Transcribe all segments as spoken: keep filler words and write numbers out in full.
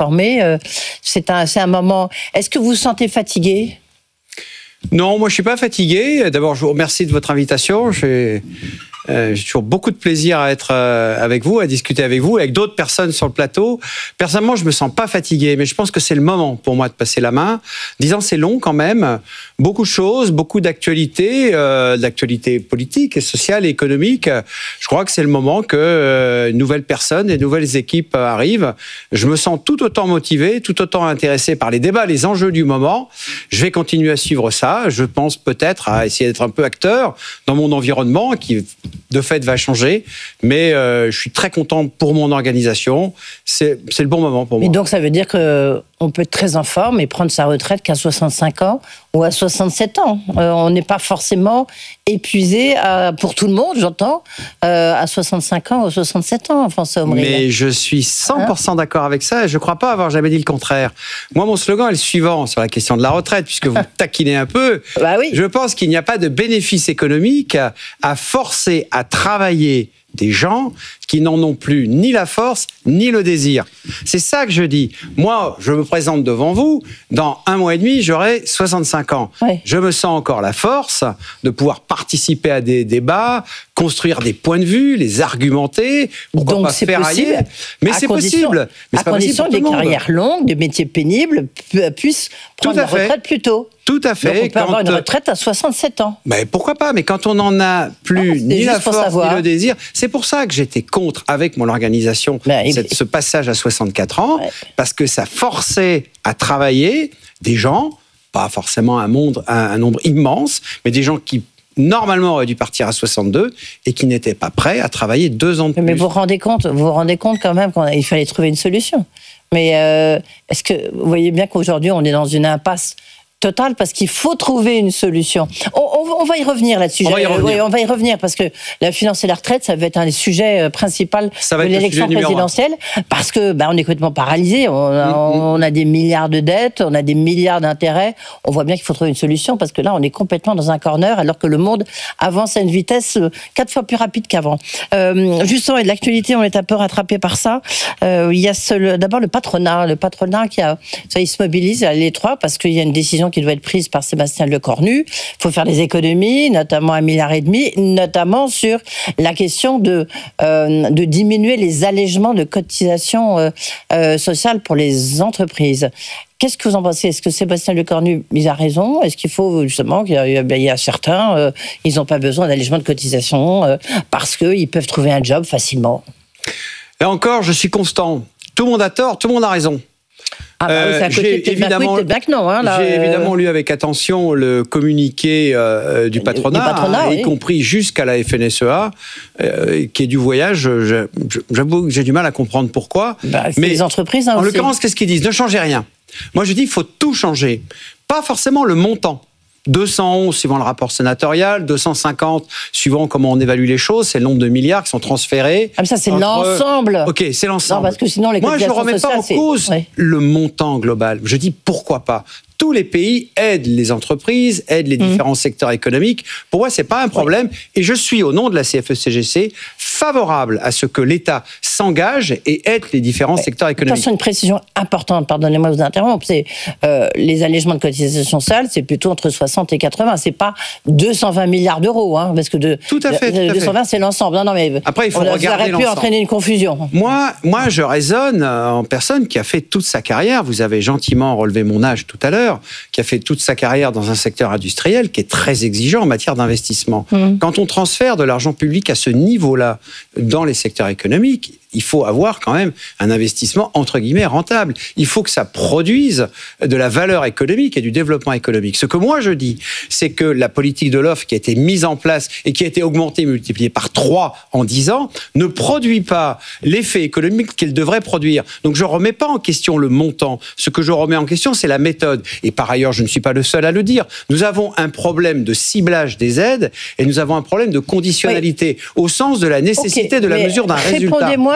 réformer. Euh, c'est un, c'est un moment... Est-ce que vous vous sentez fatigué ? Non, moi je suis pas fatigué. D'abord, je vous remercie de votre invitation. J'ai, euh, j'ai toujours beaucoup de plaisir à être euh, avec vous, à discuter avec vous, avec d'autres personnes sur le plateau. Personnellement, je me sens pas fatigué, mais je pense que c'est le moment pour moi de passer la main. Dix ans, c'est long quand même. Beaucoup de choses, beaucoup d'actualités, euh, d'actualités politiques, et sociales et économiques. Je crois que c'est le moment que euh, nouvelles personnes et nouvelles équipes euh, arrivent. Je me sens tout autant motivé, tout autant intéressé par les débats, les enjeux du moment. Je vais continuer à suivre ça. Je pense peut-être à essayer d'être un peu acteur dans mon environnement qui, de fait, va changer. Mais euh, je suis très content pour mon organisation. C'est, c'est le bon moment pour moi. Et donc, ça veut dire qu'on peut être très en forme et prendre sa retraite qu'à soixante-cinq ans ou à soixante-sept ans. Euh, on n'est pas forcément épuisé, à, pour tout le monde, j'entends, euh, à soixante-cinq ans ou soixante-sept ans, François Aumry. Mais je suis cent pour cent hein d'accord avec ça et je ne crois pas avoir jamais dit le contraire. Moi, mon slogan est le suivant sur la question de la retraite, puisque vous taquinez un peu. Bah oui. Je pense qu'il n'y a pas de bénéfice économique à, à forcer à travailler des gens qui n'en ont plus ni la force ni le désir. C'est ça que je dis. Moi, je me présente devant vous, dans un mois et demi, j'aurai soixante-cinq ans. Ouais. Je me sens encore la force de pouvoir participer à des débats, construire des points de vue, les argumenter, pourquoi Donc pas c'est ferrailler. possible, Mais à c'est condition, possible. Mais à c'est pas condition possible que pour des tout le monde. carrières longues, des métiers pénibles pu- puissent prendre Tout à la fait. retraite plus tôt. Tout à fait. Donc on peut Quand, avoir une retraite à soixante-sept ans. Mais pourquoi pas? Mais quand on n'en a plus Ah, ni juste la pour force savoir. ni le désir, c'est pour ça que j'étais contre avec mon organisation Ben, et- cette- ce passage à soixante-quatre ans, Ouais. parce que ça forçait à travailler des gens, pas forcément un, monde, un, un nombre immense, mais des gens qui normalement auraient dû partir à soixante-deux et qui n'étaient pas prêts à travailler deux ans de plus. Mais vous vous rendez compte, vous vous rendez compte quand même qu'il fallait trouver une solution. Mais euh, est-ce que vous voyez bien qu'aujourd'hui on est dans une impasse totale parce qu'il faut trouver une solution. On, on, on va y revenir là-dessus. On va y revenir. Oui, on va y revenir parce que la finance et la retraite, ça va être un des sujets principaux Ça va de être le l'élection sujet numéro un. présidentielle parce que bah, on est complètement paralysé. On a, Mm-hmm. on a des milliards de dettes, on a des milliards d'intérêts. On voit bien qu'il faut trouver une solution parce que là, on est complètement dans un corner alors que le monde avance à une vitesse euh, quatre fois plus rapide qu'avant. Euh, justement, et de l'actualité, on est un peu rattrapé par ça. Euh, il y a ce, le, d'abord le patronat, le patronat qui a, ça, il se mobilise à l'étroit parce qu'il y a une décision qui doit être prise par Sébastien Lecornu. Il faut faire des économies, notamment un milliard et demi, notamment sur la question de euh, de diminuer les allégements de cotisations euh, euh, sociales pour les entreprises. Qu'est-ce que vous en pensez? Est-ce que Sébastien Lecornu, il a raison? Est-ce qu'il faut justement qu'il y a, il y a certains, euh, ils n'ont pas besoin d'allègement de cotisations euh, parce qu'ils peuvent trouver un job facilement? Là encore, je suis constant. Tout le monde a tort, tout le monde a raison. Ah bah oui, c'est à côté, j'ai peut-être bien que oui, peut-être bien que non. Hein, là, j'ai euh... évidemment lu avec attention le communiqué euh, du patronat, du patronat y oui. compris jusqu'à la F N S E A, euh, qui est du voyage. Je, je, j'avoue que j'ai du mal à comprendre pourquoi. Bah, c'est mais les entreprises hein, en aussi. l'occurrence, qu'est-ce qu'ils disent? Ne changez rien. Moi, je dis il faut tout changer. Pas forcément le montant. deux cent onze suivant le rapport sénatorial, deux cent cinquante suivant comment on évalue les choses, c'est le nombre de milliards qui sont transférés. Ah mais ça c'est entre... l'ensemble. Ok, c'est l'ensemble. Non parce que sinon les Moi je ne cotisations remets pas en sociales, cause c'est... ouais. le montant global. Je dis pourquoi pas. Tous les pays aident les entreprises, aident les différents mmh. secteurs économiques. Pour moi, c'est pas un problème. Oui. Et je suis, au nom de la C F E C G C, favorable à ce que l'État s'engage et aide les différents oui. secteurs économiques. Attention, une précision importante, pardonnez-moi de vous interrompre, c'est euh, les allégements de cotisations sociales, c'est plutôt entre soixante et quatre-vingts. C'est pas deux cent vingt milliards d'euros, hein, parce que de, tout à fait, de, tout à deux cent vingt, fait. c'est l'ensemble. Non, non, mais après, il faut on, regarder ça aurait pu l'ensemble. entraîner une confusion. Moi, moi, je raisonne en personne qui a fait toute sa carrière. Vous avez gentiment relevé mon âge tout à l'heure, qui a fait toute sa carrière dans un secteur industriel qui est très exigeant en matière d'investissement. Mmh. Quand on transfère de l'argent public à ce niveau-là dans les secteurs économiques, il faut avoir quand même un investissement entre guillemets rentable. Il faut que ça produise de la valeur économique et du développement économique. Ce que moi je dis, c'est que la politique de l'offre qui a été mise en place et qui a été augmentée, multipliée par trois en dix ans, ne produit pas l'effet économique qu'elle devrait produire. Donc je ne remets pas en question le montant. Ce que je remets en question, c'est la méthode. Et par ailleurs, je ne suis pas le seul à le dire. Nous avons un problème de ciblage des aides et nous avons un problème de conditionnalité oui. au sens de la nécessité okay, de la mesure d'un résultat. Répondez-moi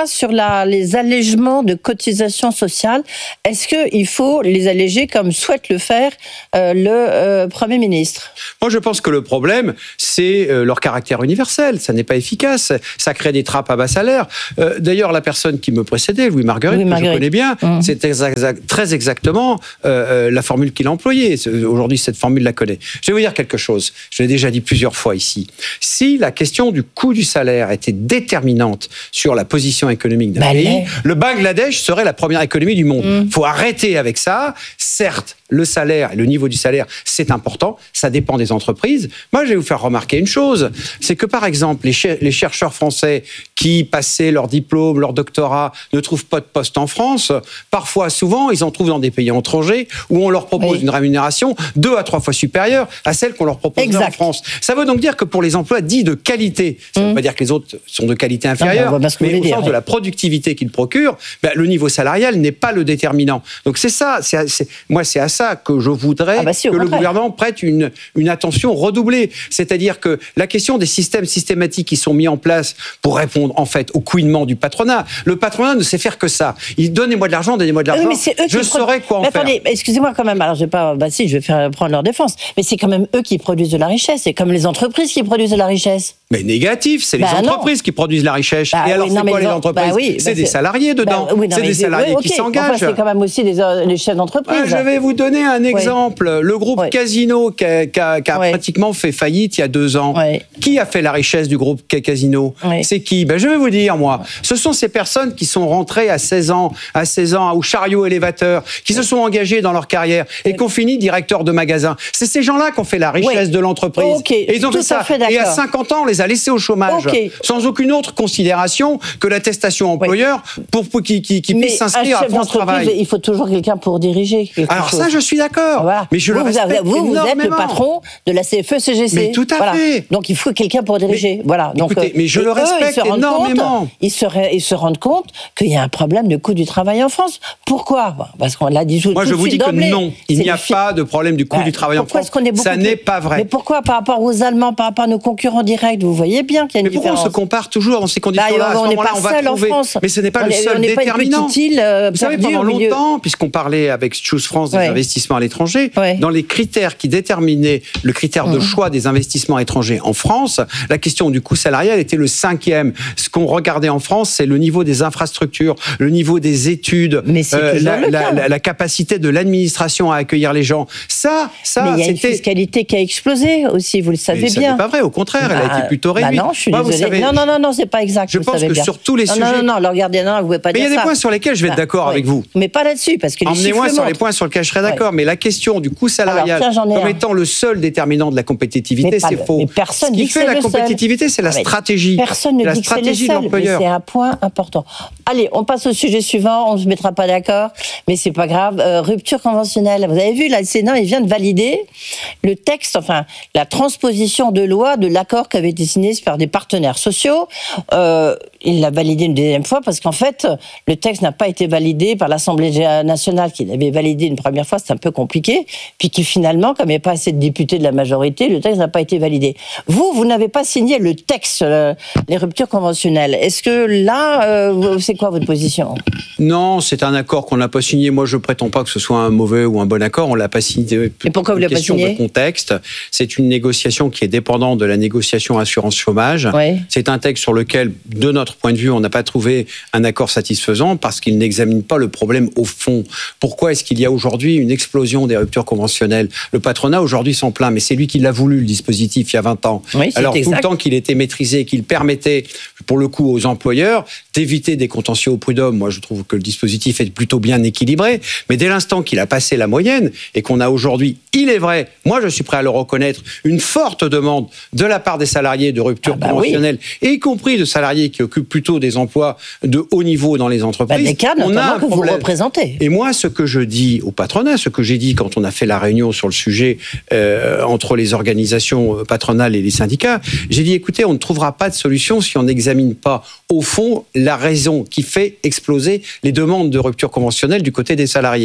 fois sur la, les allègements de cotisations sociales. Est-ce qu'il faut les alléger comme souhaite le faire euh, le euh, Premier ministre? Moi, je pense que le problème, c'est euh, leur caractère universel. Ça n'est pas efficace. Ça crée des trappes à bas salaire. Euh, d'ailleurs, la personne qui me précédait, Louis Marguerite, Louis Marguerite. que je connais bien, mmh. c'est exact, très exactement euh, la formule qu'il a employée. Aujourd'hui, cette formule la connaît. Je vais vous dire quelque chose. Je l'ai déjà dit plusieurs fois ici. Si la question du coût du salaire était déterminante sur la position économique d'un bah pays, les... le Bangladesh serait la première économie du monde. Il mmh. faut arrêter avec ça. Certes, le salaire et le niveau du salaire, c'est important. Ça dépend des entreprises. Moi, je vais vous faire remarquer une chose. C'est que, par exemple, les, ch- les chercheurs français qui, passé leur diplôme, leur doctorat, ne trouvent pas de poste en France, parfois, souvent, ils en trouvent dans des pays étrangers où on leur propose oui. une rémunération deux à trois fois supérieure à celle qu'on leur propose en France. Ça veut donc dire que pour les emplois dits de qualité, ça ne mmh. veut pas dire que les autres sont de qualité inférieure, non, mais, mais au dire, sens oui. de la productivité qu'ils procurent, ben, le niveau salarial n'est pas le déterminant. Donc c'est ça, c'est, c'est, moi c'est à ça que je voudrais ah bah si, que le gouvernement prête une, une attention redoublée. C'est-à-dire que la question des systèmes systématiques qui sont mis en place pour répondre en fait au couinement du patronat, le patronat ne sait faire que ça. Il donnez-moi de l'argent, donnez-moi de l'argent, oui, je saurais quoi en mais faire. Attendez, excusez-moi quand même, alors je vais pas, bah si, je vais faire prendre leur défense, mais c'est quand même eux qui produisent de la richesse, c'est comme les entreprises qui produisent de la richesse. Mais négatif, c'est bah les entreprises non. qui produisent la richesse. Bah Et alors, oui, c'est non, quoi les les entreprises bah oui, C'est bah des c'est... salariés dedans. Bah oui, non, c'est des salariés oui, okay. qui s'engagent. Enfin, c'est quand même aussi les, les chefs d'entreprise. Ouais, je vais vous donner un exemple. Ouais. Le groupe ouais. Casino qui a, qui a, qui a ouais. pratiquement fait faillite il y a deux ans. Ouais. Qui a fait la richesse du groupe Casino ouais. C'est qui ben, je vais vous dire, moi. Ce sont ces personnes qui sont rentrées à seize ans, à seize ans au chariot élévateur, qui se sont engagées dans leur carrière et ouais. qui ont fini directeur de magasin. C'est ces gens-là qui ont fait la richesse ouais. de l'entreprise. Okay. Et ils ont Tout fait ça. Fait et à cinquante ans, on les a laissés au chômage. Okay. Sans aucune autre considération que l'attestation employeur oui. pour, pour qu'ils qui, qui puissent s'inscrire à France Travail. Il faut toujours quelqu'un pour diriger. Alors chose. ça, je suis d'accord. Voilà. Mais je vous, le respecte vous, vous énormément. Vous êtes le patron de la C F E C G C. Mais tout à voilà. fait. Donc il faut quelqu'un pour diriger. Mais, voilà. Donc, écoutez, mais je le respecte eux, ils énormément. Compte, ils, se, ils se rendent compte qu'il y a un problème de coût du travail en France. Pourquoi ? Parce qu'on l'a dit tout, Moi, tout je vous dis que d'emblée. non, il n'y a pas de problème du coût du travail en France. Ça n'est pas vrai. Mais pourquoi par rapport aux Allemands, par rapport à nos concurrents directs ? Vous voyez bien qu'il y a une différence. Mais pourquoi on se compare toujours dans ces conditions-là ? On n'est pas seul en France. Mais ce n'est pas le seul déterminant. Vous savez, pendant longtemps, puisqu'on parlait avec Choose France des investissements à l'étranger, dans les critères qui déterminaient le critère de choix des investissements étrangers en France, la question du coût salarial était le cinquième. Ce qu'on regardait en France, c'est le niveau des infrastructures, le niveau des études, euh, la, la, la, la capacité de l'administration à accueillir les gens. Ça, ça, mais il y a c'était... une fiscalité qui a explosé aussi, vous le savez mais bien. Ça n'est pas vrai, au contraire, elle bah, a été plutôt réduite. Bah non, je suis désolée. Savez, non, non, non, non, c'est pas exact. Je pense que bien. sur tous les non, sujets... Non, non, non, non, regardez, non, vous pouvez pas mais dire ça. Mais il y a des points sur lesquels je vais être d'accord ouais. avec vous. Mais pas là-dessus, parce que les Emmenez-moi sur montrent. les points sur lesquels je serais d'accord, ouais. mais la question du coût salarial Alors, tiens, comme étant le seul déterminant de la compétitivité, c'est faux. Mais personne Ce qui fait la compétitivité, c'est la stratégie. Personne ne dit que c'est le seul, mais c'est un point important. Allez, on passe au sujet suivant, on ne se mettra pas d'accord, mais c'est pas grave. Euh, rupture conventionnelle. Vous avez vu, là, le Sénat, il vient de valider le texte, enfin, la transposition de loi de l'accord qui avait été signé par des partenaires sociaux. Euh, il l'a validé une deuxième fois parce qu'en fait, le texte n'a pas été validé par l'Assemblée nationale qui l'avait validé une première fois, c'est un peu compliqué, puis qui finalement, comme il n'y a pas assez de députés de la majorité, le texte n'a pas été validé. Vous, vous n'avez pas signé le texte, euh, les ruptures conventionnelles. Est-ce que là, euh, c'est quoi votre position ? Non, c'est un accord qu'on n'a pas signé. Moi, je ne prétends pas que ce soit un mauvais ou un bon accord. On ne l'a pas signé. Et pourquoi vous ne l'avez pas signé ? Question de contexte. C'est une négociation qui est dépendante de la négociation assurance chômage. Oui. C'est un texte sur lequel, de notre point de vue, on n'a pas trouvé un accord satisfaisant parce qu'il n'examine pas le problème au fond. Pourquoi est-ce qu'il y a aujourd'hui une explosion des ruptures conventionnelles ? Le patronat aujourd'hui s'en plaint, mais c'est lui qui l'a voulu, le dispositif, il y a vingt ans. Oui, Alors exact. Tout le temps qu'il était maîtrisé, qu'il permettait, pour le coup, aux employeurs d'éviter des contentieux au prud'homme, moi je trouve que le dispositif est plutôt bien équilibré, mais dès l'instant qu'il a passé la moyenne et qu'on a aujourd'hui, il est vrai, moi je suis prêt à le reconnaître, une forte demande de la part des salariés de rupture ah bah conventionnelle, oui. et y compris de salariés qui occupent plutôt des emplois de haut niveau dans les entreprises. Bah des cas, on a un que problème. Vous représentez. Et moi, ce que je dis au patronat, ce que j'ai dit quand on a fait la réunion sur le sujet euh, entre les organisations patronales et les syndicats, j'ai dit, écoutez, on ne trouvera pas de solution si on n'examine pas au fond la raison qui fait exploser les demandes de rupture conventionnelle du côté des salariés.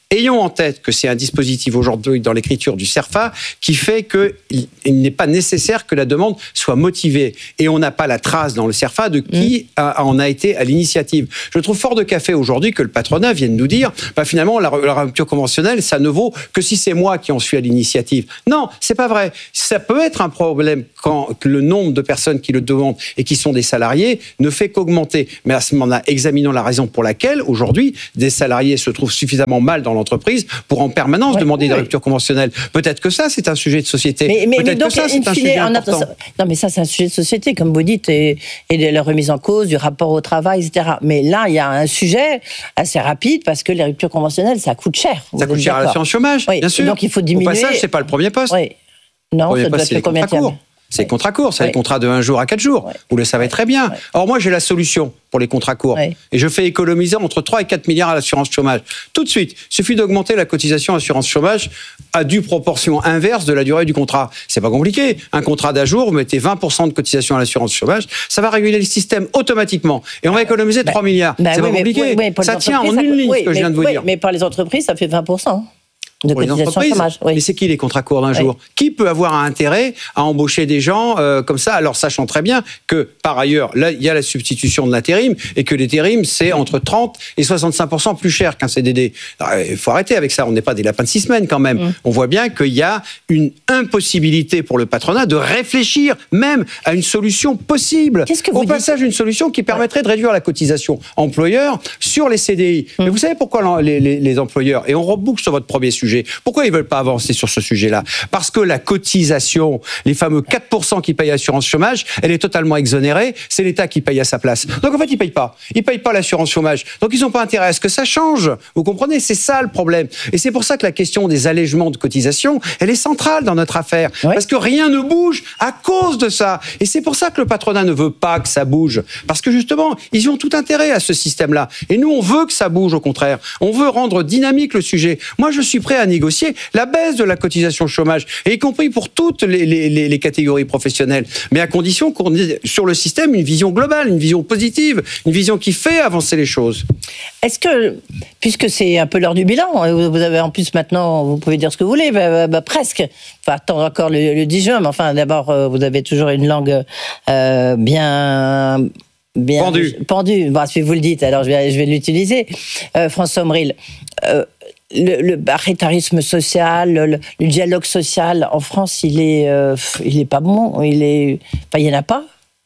Ayons en tête que c'est un dispositif aujourd'hui dans l'écriture du CERFA qui fait qu'il il n'est pas nécessaire que la demande soit motivée. Et on n'a pas la trace dans le CERFA de qui mmh. a, en a été à l'initiative. Je trouve fort de café aujourd'hui que le patronat vienne nous dire bah finalement la, la rupture conventionnelle, ça ne vaut que si c'est moi qui en suis à l'initiative. Non, c'est pas vrai. Ça peut être un problème quand le nombre de personnes qui le demandent et qui sont des salariés ne fait qu'augmenter. Mais à ce moment-là, examinons la raison pour laquelle aujourd'hui des salariés se trouvent suffisamment mal dans l'entreprise pour en permanence ouais, demander oui, des ruptures conventionnelles. Peut-être que ça, c'est un sujet de société. Mais, mais, Peut-être mais donc, que ça, c'est un sujet important. Non, mais ça, c'est un sujet de société, comme vous dites, et, et de la remise en cause, du rapport au travail, et cetera. Mais là, il y a un sujet assez rapide, parce que les ruptures conventionnelles, ça coûte cher. Ça coûte cher à l'assurance chômage, oui, bien sûr. Donc, il faut diminuer. Au passage, c'est pas le premier poste. Oui. Non, premier ça doit poste, être le combien de C'est ouais. contrat court, c'est ouais. les contrats de un jour à quatre jours. Ouais. Vous le savez très bien. Ouais. Or, moi, j'ai la solution pour les contrats courts. Ouais. Et je fais économiser entre trois et quatre milliards à l'assurance chômage. Tout de suite, il suffit d'augmenter la cotisation assurance chômage à due proportion inverse de la durée du contrat. C'est pas compliqué. Un contrat d'un jour, vous mettez vingt pour cent de cotisation à l'assurance chômage, ça va réguler le système automatiquement. Et on va économiser bah, trois milliards. Bah, c'est oui, pas compliqué. Oui, ça tient en une ligne, oui, ce que mais, je viens de vous oui, dire. Mais par les entreprises, ça fait vingt pour cent. De pour les entreprises, oui. Mais c'est qui les contrats courts d'un oui. jour ? Qui peut avoir un intérêt à embaucher des gens euh, comme ça, alors sachant très bien que, par ailleurs, là, il y a la substitution de l'intérim, et que l'intérim, c'est entre trente et soixante-cinq pour cent plus cher qu'un C D D. Il faut arrêter avec ça, on n'est pas des lapins de six semaines quand même. Mmh. On voit bien qu'il y a une impossibilité pour le patronat de réfléchir même à une solution possible. Qu'est-ce que vous Au dites ? passage, une solution qui permettrait de réduire la cotisation employeur sur les C D I. Mmh. Mais vous savez pourquoi les, les, les employeurs, et on reboucle sur votre premier sujet, pourquoi ils ne veulent pas avancer sur ce sujet-là ? Parce que la cotisation, les fameux quatre pour cent qui payent l'assurance chômage, elle est totalement exonérée, c'est l'État qui paye à sa place. Donc en fait, ils ne payent pas. Ils ne payent pas l'assurance chômage. Donc ils n'ont pas intérêt à ce que ça change. Vous comprenez ? C'est ça le problème. Et c'est pour ça que la question des allègements de cotisation, elle est centrale dans notre affaire. Oui. Parce que rien ne bouge à cause de ça. Et c'est pour ça que le patronat ne veut pas que ça bouge. Parce que justement, ils ont tout intérêt à ce système-là. Et nous, on veut que ça bouge, au contraire. On veut rendre dynamique le sujet. Moi, je suis prêt à négocier la baisse de la cotisation chômage, et y compris pour toutes les, les, les, les catégories professionnelles, mais à condition qu'on ait sur le système une vision globale, une vision positive, une vision qui fait avancer les choses. Est-ce que, puisque c'est un peu l'heure du bilan, vous avez en plus maintenant, vous pouvez dire ce que vous voulez, bah, bah, presque, enfin attendre encore le, le dix juin, mais enfin d'abord, vous avez toujours une langue euh, bien... bien pendue. Pendue, bon, si vous le dites, alors je vais, je vais l'utiliser. Euh, François Omril, euh, Le, le barrétarisme social, le, le dialogue social en France, il est, euh, il est pas bon. Il est, enfin, il y en a pas.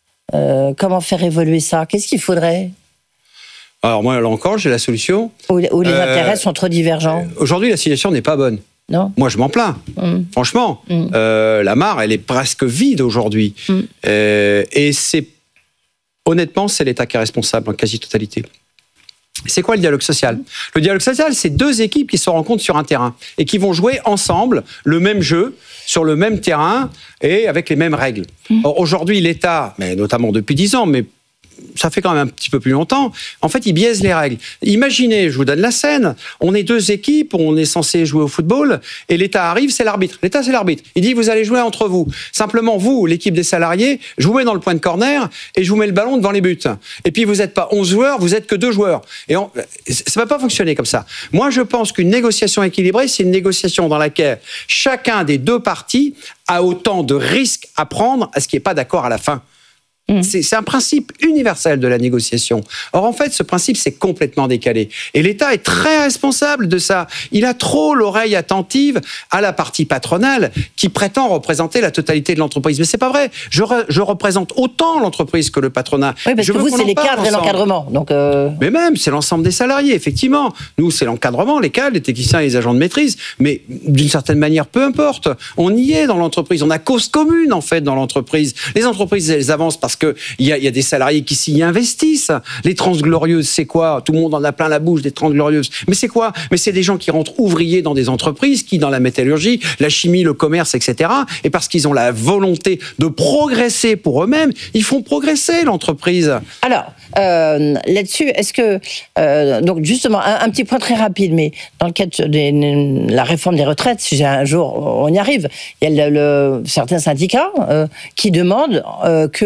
Euh, comment faire évoluer ça ? Qu'est-ce qu'il faudrait ? Alors moi, là encore, j'ai la solution. Où, où les euh, intérêts sont trop divergents. Aujourd'hui, la situation n'est pas bonne. Non. Moi, je m'en plains. Mmh. Franchement, mmh. Euh, la mare, elle est presque vide aujourd'hui. Mmh. Euh, et c'est honnêtement, c'est l'État qui est responsable en quasi-totalité. C'est quoi le dialogue social ? Le dialogue social, c'est deux équipes qui se rencontrent sur un terrain et qui vont jouer ensemble le même jeu sur le même terrain et avec les mêmes règles. Mmh. Or, aujourd'hui, l'État, mais notamment depuis dix ans, mais ça fait quand même un petit peu plus longtemps, en fait, il biaise les règles. Imaginez, je vous donne la scène, on est deux équipes, on est censé jouer au football, et l'État arrive, c'est l'arbitre. L'État, c'est l'arbitre. Il dit, vous allez jouer entre vous. Simplement, vous, l'équipe des salariés, je vous mets dans le point de corner, et je vous mets le ballon devant les buts. Et puis, vous n'êtes pas onze joueurs, vous n'êtes que deux joueurs. Et on, ça ne va pas fonctionner comme ça. Moi, je pense qu'une négociation équilibrée, c'est une négociation dans laquelle chacun des deux parties a autant de risques à prendre à ce qui n'est pas d'accord à la fin. C'est, c'est un principe universel de la négociation. Or, en fait, ce principe, c'est complètement décalé. Et l'État est très responsable de ça. Il a trop l'oreille attentive à la partie patronale qui prétend représenter la totalité de l'entreprise. Mais c'est pas vrai. Je, re, je représente autant l'entreprise que le patronat. Oui, parce je que vous, c'est les cadres et l'encadrement. Donc euh... Mais même, c'est l'ensemble des salariés, effectivement. Nous, c'est l'encadrement, les cadres, les techniciens et les agents de maîtrise. Mais d'une certaine manière, peu importe. On y est dans l'entreprise. On a cause commune, en fait, dans l'entreprise. Les entreprises, elles avancent parce qu'il y a, y a des salariés qui s'y investissent. Les transglorieuses, c'est quoi ? Tout le monde en a plein la bouche, des transglorieuses. Mais c'est quoi ? Mais c'est des gens qui rentrent ouvriers dans des entreprises, qui, dans la métallurgie, la chimie, le commerce, et cetera. Et parce qu'ils ont la volonté de progresser pour eux-mêmes, ils font progresser l'entreprise. Alors, euh, là-dessus, est-ce que... Euh, donc, justement, un, un petit point très rapide, mais dans le cadre de la réforme des retraites, si un jour on y arrive, il y a le, le, certains syndicats euh, qui demandent euh, que, en fait,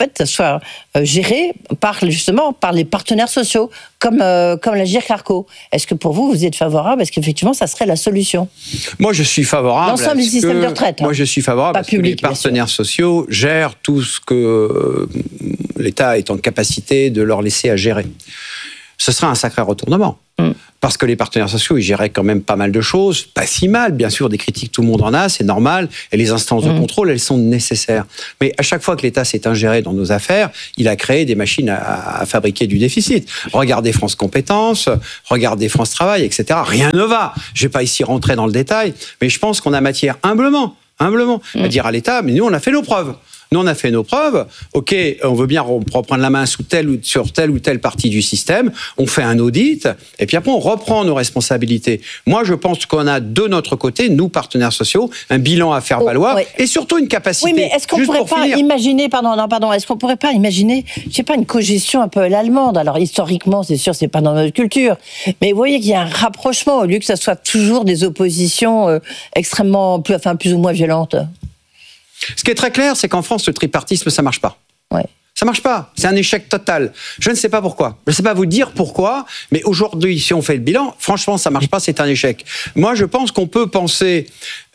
fait, ça soit euh, géré par, justement, par les partenaires sociaux, comme, euh, comme la Girc-Arco. Est-ce que pour vous, vous êtes favorable? Est-ce qu'effectivement, ça serait la solution? Moi, je suis favorable. L'ensemble du système de retraite. Moi, je suis favorable parce public, que les partenaires sociaux gèrent tout ce que euh, l'État est en capacité de leur laisser à gérer. Ce sera un sacré retournement. Mm. Parce que les partenaires sociaux, ils géraient quand même pas mal de choses, pas si mal, bien sûr, des critiques, tout le monde en a, c'est normal, et les instances mmh. de contrôle, elles sont nécessaires. Mais à chaque fois que l'État s'est ingéré dans nos affaires, il a créé des machines à, à fabriquer du déficit. Regardez France Compétences, regardez France Travail, et cetera. Rien ne va. Je ne vais pas ici rentrer dans le détail, mais je pense qu'on a matière humblement, humblement, mmh. à dire à l'État, mais nous, on a fait nos preuves. Nous, on a fait nos preuves. OK, on veut bien reprendre la main sous telle ou, sur telle ou telle partie du système. On fait un audit. Et puis après, on reprend nos responsabilités. Moi, je pense qu'on a de notre côté, nous, partenaires sociaux, un bilan à faire valoir. Oh, oui. Et surtout une capacité. Oui, mais est-ce qu'on pourrait pas finir. imaginer, pardon, non, pardon, est-ce qu'on pourrait pas imaginer, je sais pas, une cogestion un peu à l'allemande? Alors, historiquement, c'est sûr, c'est pas dans notre culture. Mais vous voyez qu'il y a un rapprochement au lieu que ça soit toujours des oppositions euh, extrêmement, plus, enfin, plus ou moins violentes. Ce qui est très clair, c'est qu'en France, le tripartisme, ça marche pas. Ouais. Ça marche pas. C'est un échec total. Je ne sais pas pourquoi. Je ne sais pas vous dire pourquoi, mais aujourd'hui, si on fait le bilan, franchement, ça marche pas, c'est un échec. Moi, je pense qu'on peut penser,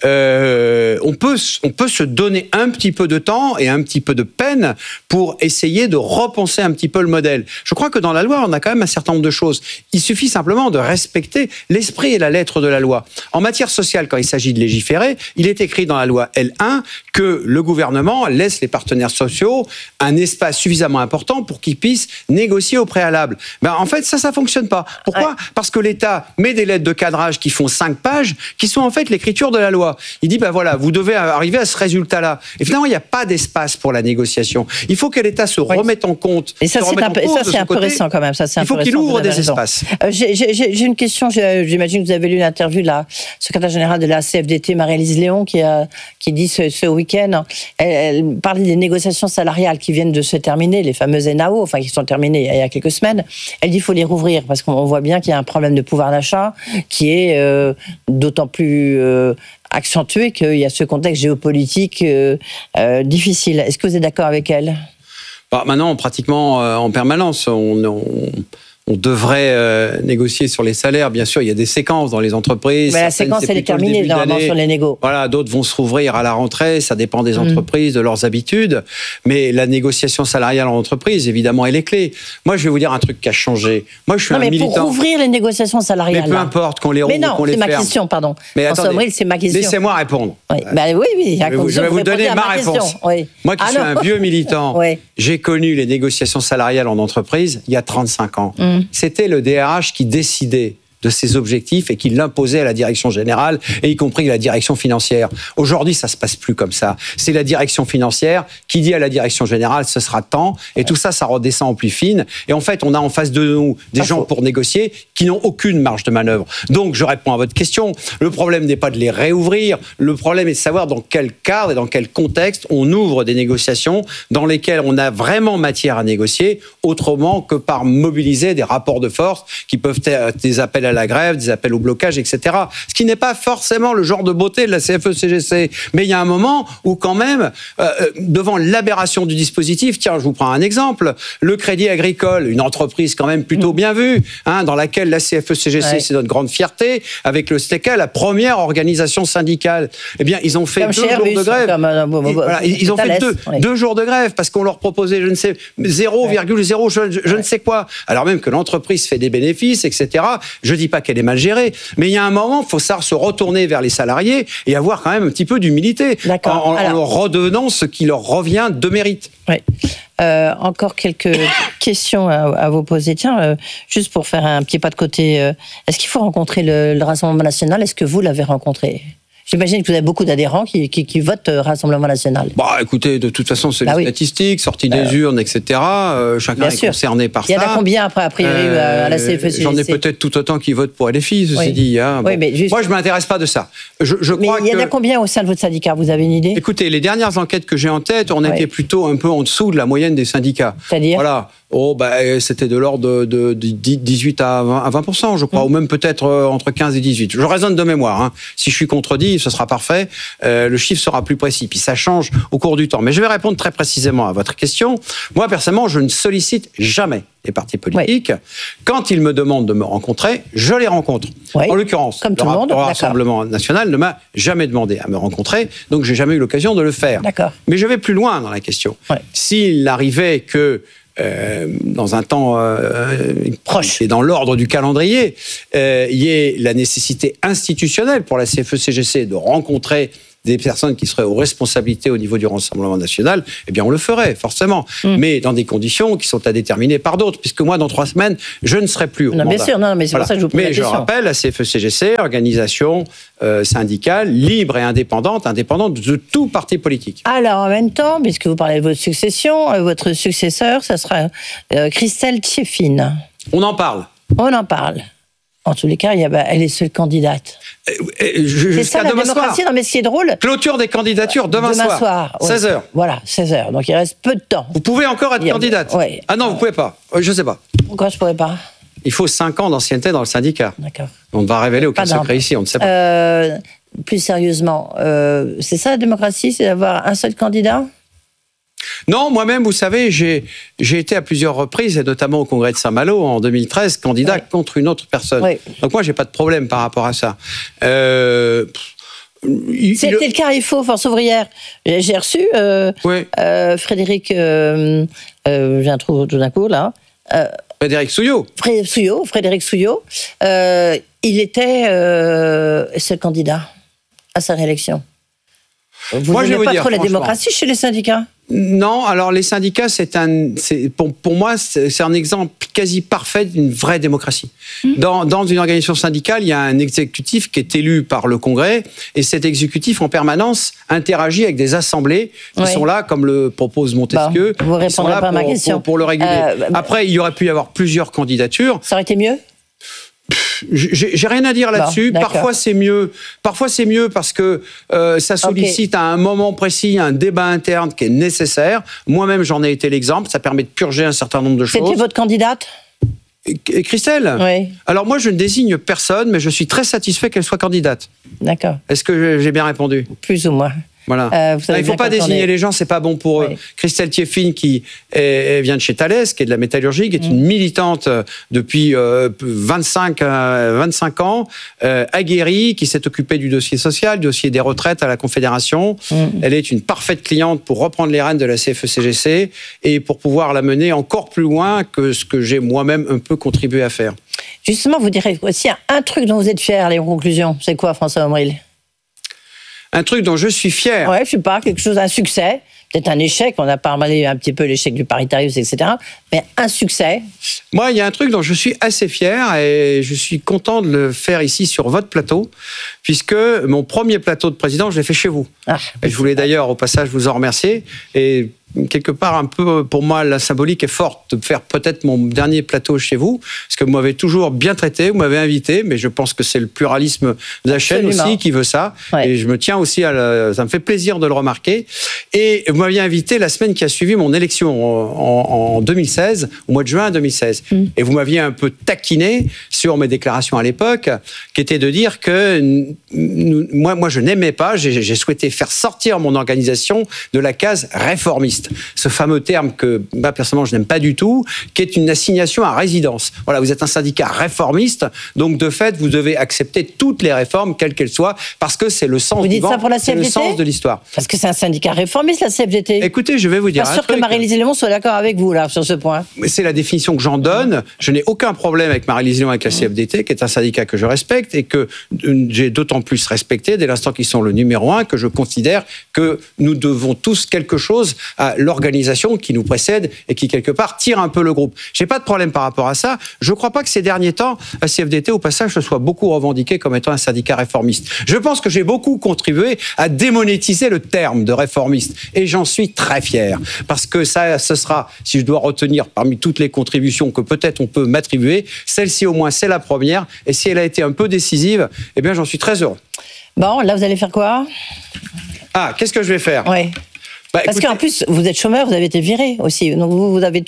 euh, on peut, on peut se donner un petit peu de temps et un petit peu de peine pour essayer de repenser un petit peu le modèle. Je crois que dans la loi, on a quand même un certain nombre de choses. Il suffit simplement de respecter l'esprit et la lettre de la loi. En matière sociale, quand il s'agit de légiférer, il est écrit dans la loi L un que le gouvernement laisse les partenaires sociaux un espace suffisamment important pour qu'ils puissent négocier au préalable. Ben, en fait, ça, ça fonctionne pas. Pourquoi ? Ouais. Parce que l'État met des lettres de cadrage qui font cinq pages, qui sont en fait l'écriture de la loi. Il dit, ben voilà, vous devez arriver à ce résultat-là. Et finalement, il n'y a pas d'espace pour la négociation. Il faut que l'État se oui. remette en compte. Et ça, c'est un, peu, ça, c'est un peu côté. récent quand même. Ça, c'est il faut qu'il ouvre des raison. espaces. Euh, j'ai, j'ai, j'ai une question. J'imagine que vous avez lu l'interview de la secrétaire générale de la C F D T, Marie-Lise Léon, qui, a, qui dit ce, ce week-end, elle, elle parlait des négociations salariales qui viennent de se terminer, les fameuses N A O, enfin qui sont terminées il y a quelques semaines. Elle dit qu'il faut les rouvrir parce qu'on voit bien qu'il y a un problème de pouvoir d'achat qui est euh, d'autant plus euh, accentué qu'il y a ce contexte géopolitique euh, euh, difficile. Est-ce que vous êtes d'accord avec elle ? Bah, maintenant, pratiquement euh, en permanence, on... on... On devrait euh, négocier sur les salaires. Bien sûr, il y a des séquences dans les entreprises. Mais la séquence, elle est terminée normalement sur les négos. Voilà, d'autres vont se rouvrir à la rentrée. Ça dépend des entreprises, mmh. de leurs habitudes. Mais la négociation salariale en entreprise, évidemment, elle est clé. Moi, je vais vous dire un truc qui a changé. Moi, je suis non, un mais militant. Pour rouvrir les négociations salariales. Mais peu importe qu'on les rouvre, mais non, qu'on les ferme. c'est ma question, pardon. Mais attendez, Sommerill, c'est ma question. Laissez-moi répondre. Oui, bah, oui, oui. Je vais vous, je vais vous donner ma, ma réponse. Oui. Moi, qui ah, suis non. un vieux militant, oui. j'ai connu les négociations salariales en entreprise il y a trente-cinq ans. Mmh. C'était le D R H qui décidait de ses objectifs et qui l'imposait à la direction générale, et y compris la direction financière. Aujourd'hui, ça se passe plus comme ça. C'est la direction financière qui dit à la direction générale, ce sera tant, et tout ça, ça redescend en plus fine. Et en fait, on a en face de nous des gens pour négocier qui n'ont aucune marge de manœuvre. Donc, je réponds à votre question. Le problème n'est pas de les réouvrir. Le problème est de savoir dans quel cadre et dans quel contexte on ouvre des négociations dans lesquelles on a vraiment matière à négocier, autrement que par mobiliser des rapports de force qui peuvent être des appels à la grève, des appels au blocage, et cetera. Ce qui n'est pas forcément le genre de beauté de la C F E C G C. Mais il y a un moment où quand même, euh, devant l'aberration du dispositif, tiens, je vous prends un exemple, le Crédit Agricole, une entreprise quand même plutôt bien vue, hein, dans laquelle la C F E C G C, ouais. c'est notre grande fierté, avec le S T E C A, la première organisation syndicale. Eh bien, ils ont fait comme deux jours Airbus, de grève. Comme, euh, bon, bon, voilà, ils, ils ont fait deux, ouais. deux jours de grève parce qu'on leur proposait, je ne sais, zéro virgule zéro, je, je, je ouais. ne sais quoi. Alors même que l'entreprise fait des bénéfices, et cetera. Je dis pas qu'elle est mal gérée, mais il y a un moment, il faut savoir se retourner vers les salariés et avoir quand même un petit peu d'humilité, en, en, en leur redonnant ce qui leur revient de mérite. Oui. Euh, encore quelques questions à, à vous poser. Tiens, euh, juste pour faire un petit pas de côté, euh, est-ce qu'il faut rencontrer le, le Rassemblement national ? Est-ce que vous l'avez rencontré ? J'imagine que vous avez beaucoup d'adhérents qui, qui, qui votent Rassemblement national. Bah, écoutez, de toute façon, c'est bah les oui. statistiques, sortie des euh, urnes, et cetera. Euh, chacun est sûr. concerné par ça. Il y en a combien, après, a priori, euh, à la C F E C G C ? J'en ai peut-être tout autant qui votent pour L F I, ceci oui. dit. Hein. Bon. Oui, mais juste... Moi, je ne m'intéresse pas de ça. Je, je mais crois il y en a que... combien au sein de votre syndicat ? Vous avez une idée ? Écoutez, les dernières enquêtes que j'ai en tête, on ouais. était plutôt un peu en dessous de la moyenne des syndicats. C'est-à-dire ? Voilà. Oh, bah, c'était de l'ordre de, de, de dix-huit à vingt pour cent, je crois, mmh. ou même peut-être entre quinze et dix-huit. Je raisonne de mémoire. Hein. Si je suis contredit, ce sera parfait. Euh, le chiffre sera plus précis. Puis ça change au cours du temps. Mais je vais répondre très précisément à votre question. Moi, personnellement, je ne sollicite jamais les partis politiques. Oui. Quand ils me demandent de me rencontrer, je les rencontre. Oui. En l'occurrence, Comme le, tout le, monde, le Rassemblement national ne m'a jamais demandé à me rencontrer, donc j'ai jamais eu l'occasion de le faire. Mais je vais plus loin dans la question. Oui. S'il arrivait que Euh, dans un temps euh, proche et dans l'ordre du calendrier, euh, il y ait la nécessité institutionnelle pour la C F E C G C de rencontrer des personnes qui seraient aux responsabilités au niveau du Rassemblement national, eh bien on le ferait, forcément. Mmh. Mais dans des conditions qui sont à déterminer par d'autres, puisque moi, dans trois semaines, je ne serai plus au non, mandat. Bien sûr, non, mais c'est voilà. pour ça que je vous pose mais la question. Mais je rappelle, la C F E C G C, organisation euh, syndicale, libre et indépendante, indépendante de tout parti politique. Alors, en même temps, puisque vous parlez de votre succession, euh, votre successeur, ça sera euh, Christelle Tchéfine. On en parle. On en parle. En tous les cas, il y a, bah, elle est seule candidate. C'est ça la démocratie. Non, mais ce qui est drôle. Clôture des candidatures demain, demain soir. soir ouais. seize heures. Voilà, seize heures. Donc il reste peu de temps. Vous pouvez encore être a... candidate. Ouais. Ah non, vous pouvez pas. Je sais pas. Pourquoi je pourrais pas? Il faut cinq ans d'ancienneté dans le syndicat. D'accord. On ne va révéler aucun pas secret ici, on ne sait pas. Euh, plus sérieusement, euh, c'est ça la démocratie, c'est d'avoir un seul candidat? Non, moi-même, vous savez, j'ai, j'ai été à plusieurs reprises, et notamment au congrès de Saint-Malo en deux mille treize, candidat oui. contre une autre personne. Oui. Donc moi, j'ai pas de problème par rapport à ça. Euh, C'était le... le Carrefour Force ouvrière. J'ai reçu euh, oui. euh, Frédéric, euh, euh, j'ai un trou tout d'un coup là. Euh, Frédéric Souillot. Fré, Souillot, Frédéric Souillot. Euh, il était euh, seul candidat à sa réélection. Vous Moi, je vais vous pas dire, trop la démocratie chez les syndicats? Non, alors les syndicats, c'est un, c'est, pour, pour moi, c'est, c'est un exemple quasi parfait d'une vraie démocratie. Mmh. Dans, dans une organisation syndicale, il y a un exécutif qui est élu par le Congrès, et cet exécutif, en permanence, interagit avec des assemblées qui oui. sont là, comme le propose Montesquieu, bon, vous qui sont là pas pour, à ma question. Pour, pour le réguler. Euh, Après, il y aurait pu y avoir plusieurs candidatures. Ça aurait été mieux? J'ai, j'ai rien à dire là-dessus. Bon, parfois c'est mieux. Parfois c'est mieux parce que euh, ça sollicite okay. à un moment précis un débat interne qui est nécessaire. Moi-même j'en ai été l'exemple. Ça permet de purger un certain nombre de choses. C'était votre candidate? Et Christelle? Oui. Alors moi je ne désigne personne, mais je suis très satisfait qu'elle soit candidate. D'accord. Est-ce que j'ai bien répondu? Plus ou moins. Voilà. Euh, vous il ne faut pas désigner les gens, c'est pas bon pour eux. Oui. Christelle Tchéfine, qui est, vient de chez Thales, qui est de la métallurgie, qui est mmh. une militante depuis euh, vingt-cinq, euh, vingt-cinq ans, euh, aguerrie, qui s'est occupée du dossier social, du dossier des retraites à la Confédération. Mmh. Elle est une parfaite cliente pour reprendre les rênes de la C F E C G C et pour pouvoir la mener encore plus loin que ce que j'ai moi-même un peu contribué à faire. Justement, vous direz aussi un truc dont vous êtes fier, les conclusions. C'est quoi, François Omril? Un truc dont je suis fier. Ouais, je sais pas, quelque chose, un succès, peut-être un échec. On a parlé un petit peu l'échec du paritarisme, et cetera. Mais un succès. Moi, il y a un truc dont je suis assez fier et je suis content de le faire ici sur votre plateau, puisque mon premier plateau de président, je l'ai fait chez vous. Ah, et je voulais d'ailleurs, au passage, vous en remercier. Et quelque part, un peu, pour moi, la symbolique est forte de faire peut-être mon dernier plateau chez vous, parce que vous m'avez toujours bien traité, vous m'avez invité, mais je pense que c'est le pluralisme de la chaîne Absolument. aussi qui veut ça. Ouais. Et je me tiens aussi à la, ça me fait plaisir de le remarquer. Et vous m'aviez invité la semaine qui a suivi mon élection en, en deux mille seize, au mois de juin deux mille seize. Mm. Et vous m'aviez un peu taquiné sur mes déclarations à l'époque, qui était de dire que nous, moi, moi, je n'aimais pas, j'ai, j'ai souhaité faire sortir mon organisation de la case réformiste. Ce fameux terme que, bah, personnellement, je n'aime pas du tout, qui est une assignation à résidence. Voilà, vous êtes un syndicat réformiste, donc de fait, vous devez accepter toutes les réformes, quelles qu'elles soient, parce que c'est le sens vous dites vivant, ça pour la C F D T? C'est le sens de l'histoire. Parce que c'est un syndicat réformiste, la C F D T. Écoutez, je vais vous dire pas un sûr truc. que Marie-Lise Lémon soit d'accord avec vous, là, sur ce point. C'est la définition que j'en donne. Je n'ai aucun problème avec Marie-Lise Lémon, avec la C F D T, qui est un syndicat que je respecte et que j'ai d'autant plus respecté dès l'instant qu'ils sont le numéro un, que je considère que nous devons tous quelque chose à l'organisation qui nous précède et qui, quelque part, tire un peu le groupe. J'ai pas de problème par rapport à ça. Je crois pas que ces derniers temps, la C F D T, au passage, se soit beaucoup revendiquée comme étant un syndicat réformiste. Je pense que j'ai beaucoup contribué à démonétiser le terme de réformiste. Et j'en suis très fier. Parce que ça, ce sera, si je dois retenir parmi toutes les contributions que peut-être on peut m'attribuer, celle-ci au moins, c'est la première. Et si elle a été un peu décisive, eh bien, j'en suis très heureux. Bon, là, vous allez faire quoi? Ah, qu'est-ce que je vais faire? Oui. Bah, Parce écoutez... qu'en plus, vous êtes chômeur, vous avez été viré aussi, donc vous, vous avez tout.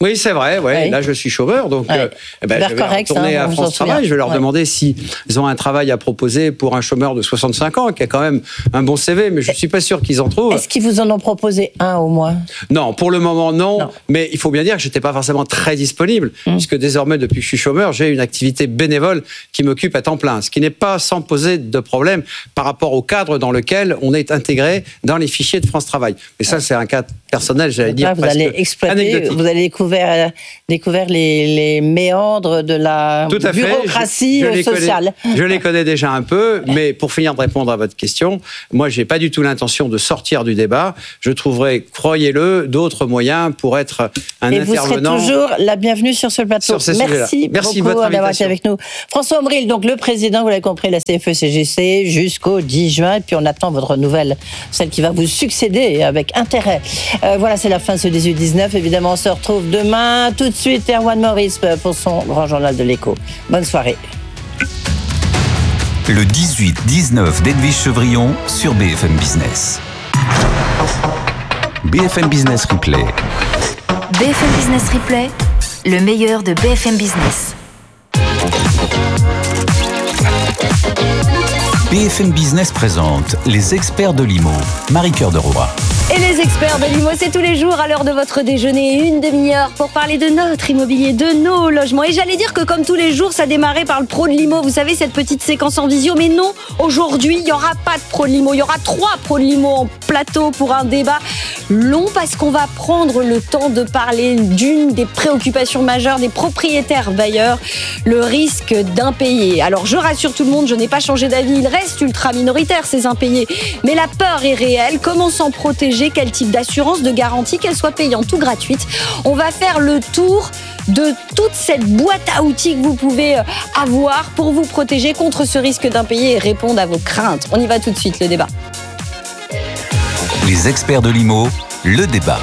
Oui, c'est vrai. Ouais. Oui. Là, je suis chômeur, donc Ouais. euh, eh ben, je vais Correct, retourner hein, à on France s'en souvient. Travail. Je vais leur Ouais. demander s'ils ont un travail à proposer pour un chômeur de soixante-cinq ans, qui a quand même un bon C V, mais je suis pas sûr qu'ils en trouvent. Est-ce qu'ils vous en ont proposé un au moins? Non, pour le moment, non, Non. Mais il faut bien dire que j'étais pas forcément très disponible, Mmh. puisque désormais, depuis que je suis chômeur, j'ai une activité bénévole qui m'occupe à temps plein, ce qui n'est pas sans poser de problème par rapport au cadre dans lequel on est intégré dans les fichiers de France Travail. Mais ça, c'est un cas personnel, j'allais Donc dire là, vous presque allez exploiter, anecdotique. vous allez découvrir, découvrir les, les méandres de la Tout à fait. bureaucratie Je- je les sociale. connais- je les connais déjà un peu, mais pour finir de répondre à votre question, moi, j'ai pas du tout l'intention de sortir du débat. Je trouverai, croyez-le, d'autres moyens pour être un Et vous serez intervenant. toujours la bienvenue sur ce plateau. Sur ces sujets-là. Merci, Merci de beaucoup votre d'avoir été invitation. avec nous. François Ombril, donc le président, vous l'avez compris, la C F E C G C jusqu'au dix juin. Et puis on attend votre nouvelle, celle qui va vous succéder avec intérêt. Euh, voilà, c'est la fin de ce dix-huit dix-neuf. Évidemment, on se retrouve demain. Tout de suite, Erwan Maurice pour son grand journal de l'Écho. Bonne soirée. Le dix-huit dix-neuf d'Edwige Chevrillon sur B F M Business. B F M Business Replay. B F M Business Replay, le meilleur de B F M Business. B F M Business présente les experts de l'I M O. Marie-Cœur de Roy. Et les experts de l'I M O, c'est tous les jours à l'heure de votre déjeuner, une demi-heure pour parler de notre immobilier, de nos logements. Et j'allais dire que comme tous les jours, ça démarrait par le pro de l'I M O. Vous savez, cette petite séquence en visio. Mais non, aujourd'hui, il n'y aura pas de pro de l'I M O. Il y aura trois pros de l'I M O en plateau pour un débat long parce qu'on va prendre le temps de parler d'une des préoccupations majeures des propriétaires bailleurs, le risque d'impayé. Alors, je rassure tout le monde, je n'ai pas changé d'avis. Il reste ultra minoritaire, ces impayés. Mais la peur est réelle. Comment s'en protéger? Quel type d'assurance, de garantie, qu'elle soit payante ou gratuite? On va faire le tour de toute cette boîte à outils que vous pouvez avoir pour vous protéger contre ce risque d'impayé et répondre à vos craintes. On y va tout de suite, le débat. Les experts de l'I M O, le débat.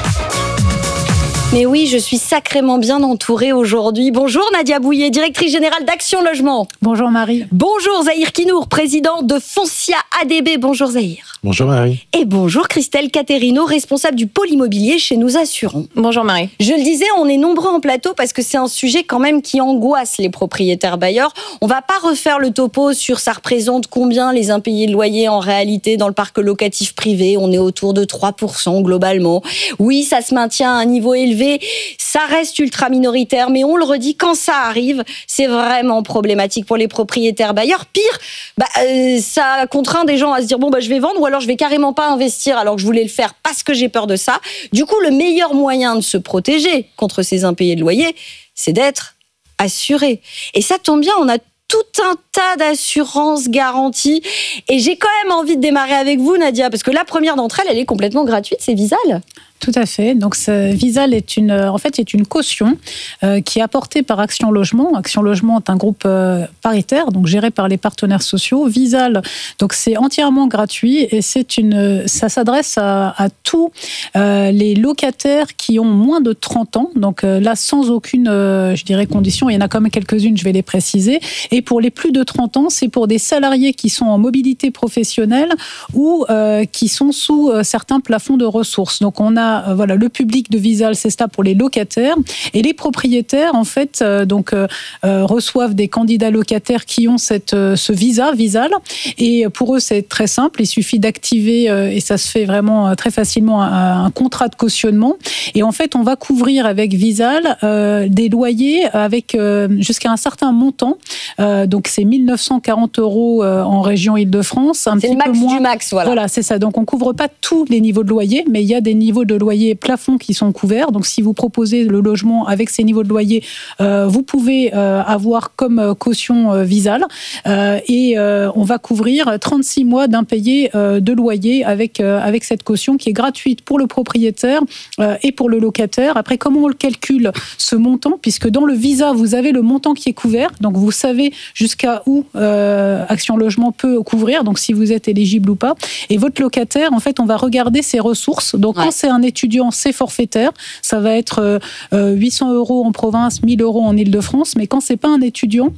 Mais oui, je suis sacrément bien entourée aujourd'hui. Bonjour Nadia Bouillet, directrice générale d'Action Logement. Bonjour Marie. Bonjour Zahir Kinour, président de Foncia A D B. Bonjour Zahir. Bonjour Marie. Et bonjour Christelle Caterino, responsable du pôle immobilier chez Nous Assurons. Bonjour Marie. Je le disais, on est nombreux en plateau parce que c'est un sujet quand même qui angoisse les propriétaires bailleurs. On va pas refaire le topo sur ça représente combien les impayés de loyer en réalité dans le parc locatif privé. On est autour de trois pour cent globalement. Oui, ça se maintient à un niveau élevé. Ça reste ultra minoritaire, mais on le redit, quand ça arrive, c'est vraiment problématique pour les propriétaires bailleurs. Pire, bah, euh, ça contraint des gens à se dire bon bah je vais vendre ou alors je vais carrément pas investir alors que je voulais le faire parce que j'ai peur de ça. Du coup, le meilleur moyen de se protéger contre ces impayés de loyer, c'est d'être assuré. Et ça tombe bien, on a tout un tas d'assurances garanties. Et j'ai quand même envie de démarrer avec vous, Nadia, parce que la première d'entre elles, elle est complètement gratuite, c'est Visal. Tout à fait. Donc, ce Visal est une, en fait, est une caution euh, qui est apportée par Action Logement. Action Logement est un groupe euh, paritaire, donc géré par les partenaires sociaux. Visal, donc c'est entièrement gratuit et c'est une, ça s'adresse à, à tous euh, les locataires qui ont moins de trente ans. Donc euh, là, sans aucune, euh, je dirais, condition. Il y en a quand même quelques-unes, je vais les préciser. Et pour les plus de trente ans, c'est pour des salariés qui sont en mobilité professionnelle ou euh, qui sont sous euh, certains plafonds de ressources. Donc on a voilà, le public de Visal, c'est ça pour les locataires. Et les propriétaires, en fait, euh, donc, euh, euh, reçoivent des candidats locataires qui ont cette, euh, ce visa, Visal. Et pour eux, c'est très simple. Il suffit d'activer, euh, et ça se fait vraiment euh, très facilement, un, un contrat de cautionnement. Et en fait, on va couvrir avec Visal euh, des loyers avec euh, jusqu'à un certain montant. Euh, donc, c'est mille neuf cent quarante euros euh, en région Île-de-France. Un c'est petit le max peu moins. du max, voilà. Voilà, c'est ça. Donc, on couvre pas tous les niveaux de loyer, mais il y a des niveaux de loyer plafonds qui sont couverts. Donc, si vous proposez le logement avec ces niveaux de loyer, euh, vous pouvez euh, avoir comme euh, caution euh, Visal. Euh, et euh, on va couvrir trente-six mois d'impayés euh, de loyer avec, euh, avec cette caution qui est gratuite pour le propriétaire euh, et pour le locataire. Après, comment on le calcule, ce montant? Puisque dans le visa, vous avez le montant qui est couvert. Donc, vous savez jusqu'à où euh, Action Logement peut couvrir. Donc, si vous êtes éligible ou pas. Et votre locataire, en fait, on va regarder ses ressources. Donc, ouais. Quand c'est un étudiant, c'est forfaitaire. Ça va être euh, huit cents euros en province, mille euros en Île-de-France. Mais quand c'est pas un étudiant,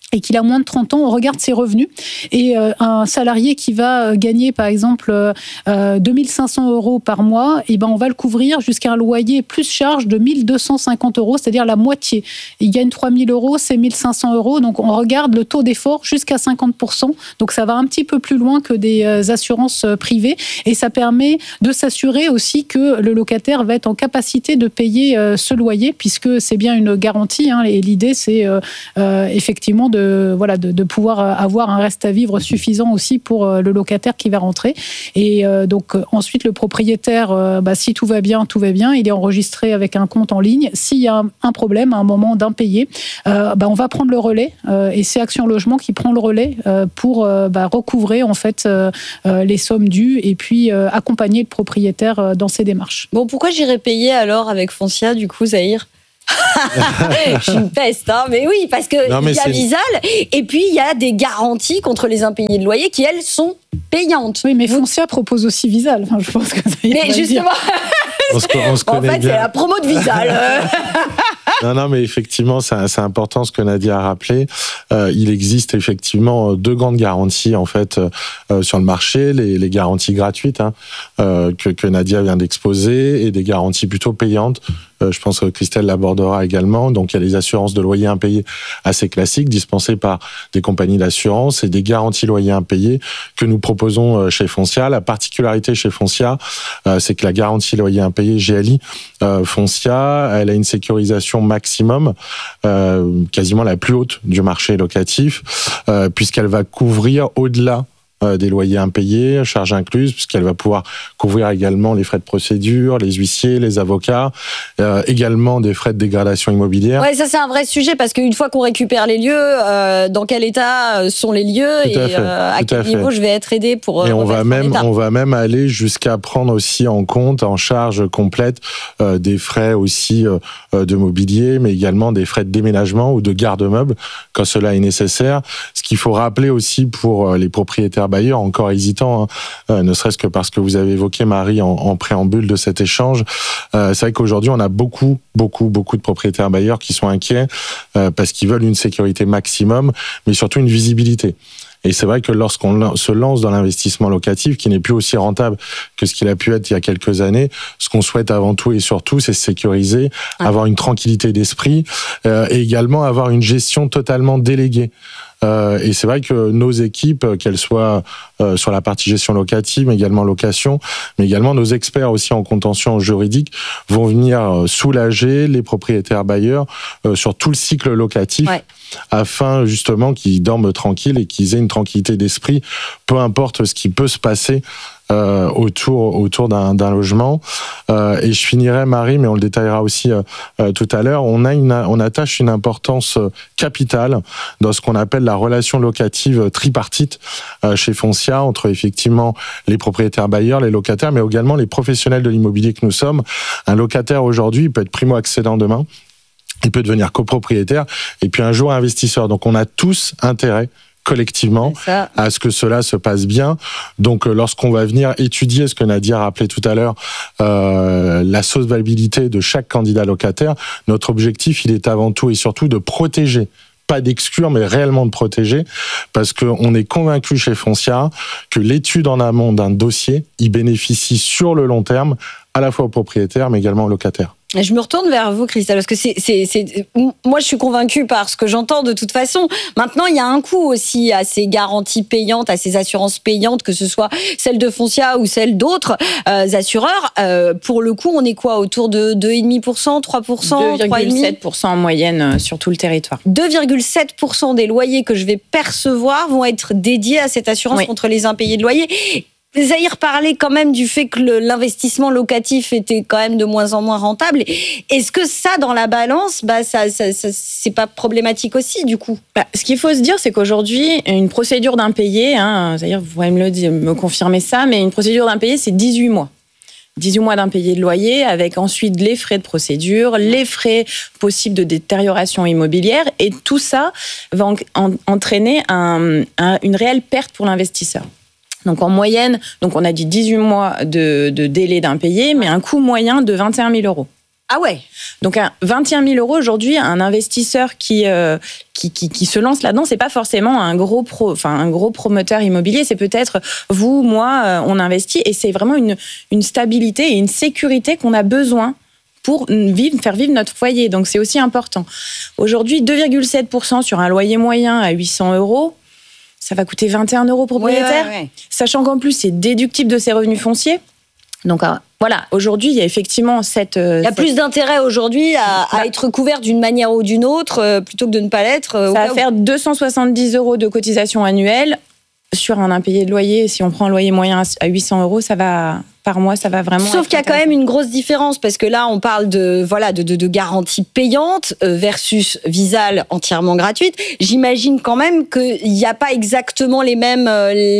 et qu'il a moins de trente ans, on regarde ses revenus. Et euh, un salarié qui va gagner, par exemple, euh, deux mille cinq cents euros par mois, et ben on va le couvrir jusqu'à un loyer plus charge de mille deux cent cinquante euros, c'est-à-dire la moitié. Il gagne trois mille euros, c'est mille cinq cents euros. Donc, on regarde le taux d'effort jusqu'à cinquante pour cent. Donc, ça va un petit peu plus loin que des euh, assurances privées. Et ça permet de s'assurer aussi que le locataire va être en capacité de payer euh, ce loyer, puisque c'est bien une garantie. Hein, et l'idée, c'est euh, euh, effectivement de De, voilà, de, de pouvoir avoir un reste à vivre suffisant aussi pour le locataire qui va rentrer. Et euh, donc, ensuite, le propriétaire, euh, bah, si tout va bien, tout va bien, il est enregistré avec un compte en ligne. S'il y a un, un problème, à un moment d'impayé, euh, bah, on va prendre le relais euh, et c'est Action Logement qui prend le relais euh, pour euh, bah, recouvrer en fait, euh, euh, les sommes dues et puis euh, accompagner le propriétaire euh, dans ses démarches. Bon, pourquoi j'irais payer alors avec Foncia, du coup, Zahir ? Je suis une peste, hein, mais oui, parce qu'il y a c'est... Visal, et puis il y a des garanties contre les impayés de loyer qui, elles, sont payantes. Oui, mais Foncia propose aussi Visal. Enfin, je pense que ça y est. Mais justement, on se, on se en fait, bien. C'est la promo de Visal. Non, non, mais effectivement, c'est, c'est important ce que Nadia a rappelé. Euh, il existe effectivement deux grandes garanties en fait euh, sur le marché, les, les garanties gratuites hein, euh, que, que Nadia vient d'exposer et des garanties plutôt payantes. Euh, je pense que Christelle l'abordera également. Donc, il y a les assurances de loyer impayé assez classiques dispensées par des compagnies d'assurance et des garanties loyer impayé que nous proposons chez Foncia. La particularité chez Foncia, euh, c'est que la garantie loyer impayé G L I euh, Foncia, elle a une sécurisation maximum, euh, quasiment la plus haute du marché locatif, euh, puisqu'elle va couvrir au-delà des loyers impayés, charges incluses, puisqu'elle va pouvoir couvrir également les frais de procédure, les huissiers, les avocats, euh, également des frais de dégradation immobilière. Ouais, ça c'est un vrai sujet, parce qu'une fois qu'on récupère les lieux, euh, dans quel état sont les lieux Tout et à, euh, à, à quel à niveau je vais être aidé pour et on va même état. on va même aller jusqu'à prendre aussi en compte, en charge complète, euh, des frais aussi euh, de mobilier, mais également des frais de déménagement ou de garde-meubles quand cela est nécessaire. Ce qu'il faut rappeler aussi pour les propriétaires bailleurs encore hésitants, hein, euh, ne serait-ce que parce que vous avez évoqué Marie en, en préambule de cet échange. Euh, c'est vrai qu'aujourd'hui on a beaucoup, beaucoup, beaucoup de propriétaires bailleurs qui sont inquiets euh, parce qu'ils veulent une sécurité maximum, mais surtout une visibilité. Et c'est vrai que lorsqu'on se lance dans l'investissement locatif, qui n'est plus aussi rentable que ce qu'il a pu être il y a quelques années, ce qu'on souhaite avant tout et surtout, c'est se sécuriser, ah. avoir une tranquillité d'esprit euh, et également avoir une gestion totalement déléguée. Euh, et c'est vrai que nos équipes, qu'elles soient euh, sur la partie gestion locative, mais également location, mais également nos experts aussi en contentieux juridique, vont venir soulager les propriétaires bailleurs euh, sur tout le cycle locatif, ouais. afin justement qu'ils dorment tranquilles et qu'ils aient une tranquillité d'esprit, peu importe ce qui peut se passer Euh, autour autour d'un, d'un logement. Euh, et je finirai, Marie, mais on le détaillera aussi euh, euh, tout à l'heure. On a une on attache une importance capitale dans ce qu'on appelle la relation locative tripartite euh, chez Foncia, entre effectivement les propriétaires bailleurs, les locataires, mais également les professionnels de l'immobilier que nous sommes. Un locataire aujourd'hui, il peut être primo-accédant demain, il peut devenir copropriétaire, et puis un jour investisseur. Donc on a tous intérêt collectivement à ce que cela se passe bien. Donc lorsqu'on va venir étudier ce que Nadia a rappelé tout à l'heure, euh, la solvabilité de chaque candidat locataire, notre objectif, il est avant tout et surtout de protéger, pas d'exclure, mais réellement de protéger, parce qu'on est convaincu chez Foncia que l'étude en amont d'un dossier, il bénéficie sur le long terme à la fois aux propriétaires, mais également aux locataires. Je me retourne vers vous, Christelle, parce que c'est, c'est, c'est, moi, je suis convaincue par ce que j'entends de toute façon. Maintenant, il y a un coût aussi à ces garanties payantes, à ces assurances payantes, que ce soit celle de Foncia ou celle d'autres euh, assureurs. Euh, pour le coup, on est quoi, autour de deux virgule cinq pour cent, trois pour cent, deux virgule sept pour cent en moyenne sur tout le territoire. deux virgule sept pour cent des loyers que je vais percevoir vont être dédiés à cette assurance oui. contre les impayés de loyer. Zahir parlait quand même du fait que le, l'investissement locatif était quand même de moins en moins rentable. Est-ce que ça, dans la balance, bah, ça, ça, ça, c'est pas problématique aussi, du coup ? Bah, ce qu'il faut se dire, c'est qu'aujourd'hui, une procédure d'impayé, hein, Zahir, vous pourrez me, le dire, me confirmer ça, mais une procédure d'impayé, c'est dix-huit mois. dix-huit mois d'impayé de loyer, avec ensuite les frais de procédure, les frais possibles de détérioration immobilière, et tout ça va en, en, entraîner un, un, une réelle perte pour l'investisseur. Donc en moyenne, donc on a dit dix-huit mois de, de délai d'impayé, mais un coût moyen de vingt et un mille euros. Ah ouais. Donc, à vingt et un mille euros aujourd'hui, un investisseur qui, euh, qui, qui, qui se lance là-dedans, c'est pas forcément un gros pro, enfin, un gros promoteur immobilier. C'est peut-être vous, moi, euh, on investit et c'est vraiment une, une stabilité et une sécurité qu'on a besoin pour vivre, faire vivre notre foyer. Donc, c'est aussi important. Aujourd'hui, deux virgule sept pour cent sur un loyer moyen à huit cents euros. Ça va coûter vingt et un euros propriétaire, ouais, ouais, ouais. Sachant qu'en plus, c'est déductible de ses revenus fonciers. Donc euh, voilà, aujourd'hui, il y a effectivement cette... Euh, il y a cette... plus d'intérêt aujourd'hui à, à bah, être couvert d'une manière ou d'une autre, euh, plutôt que de ne pas l'être. Euh, ça va faire deux cent soixante-dix euros de cotisation annuelle sur un impayé de loyer. Si on prend un loyer moyen à huit cents euros, ça va... par mois, ça va vraiment. Sauf qu'il y a quand même une grosse différence parce que là, on parle de voilà de, de, de garantie payante versus Visal entièrement gratuite. J'imagine quand même qu'il n'y a pas exactement les mêmes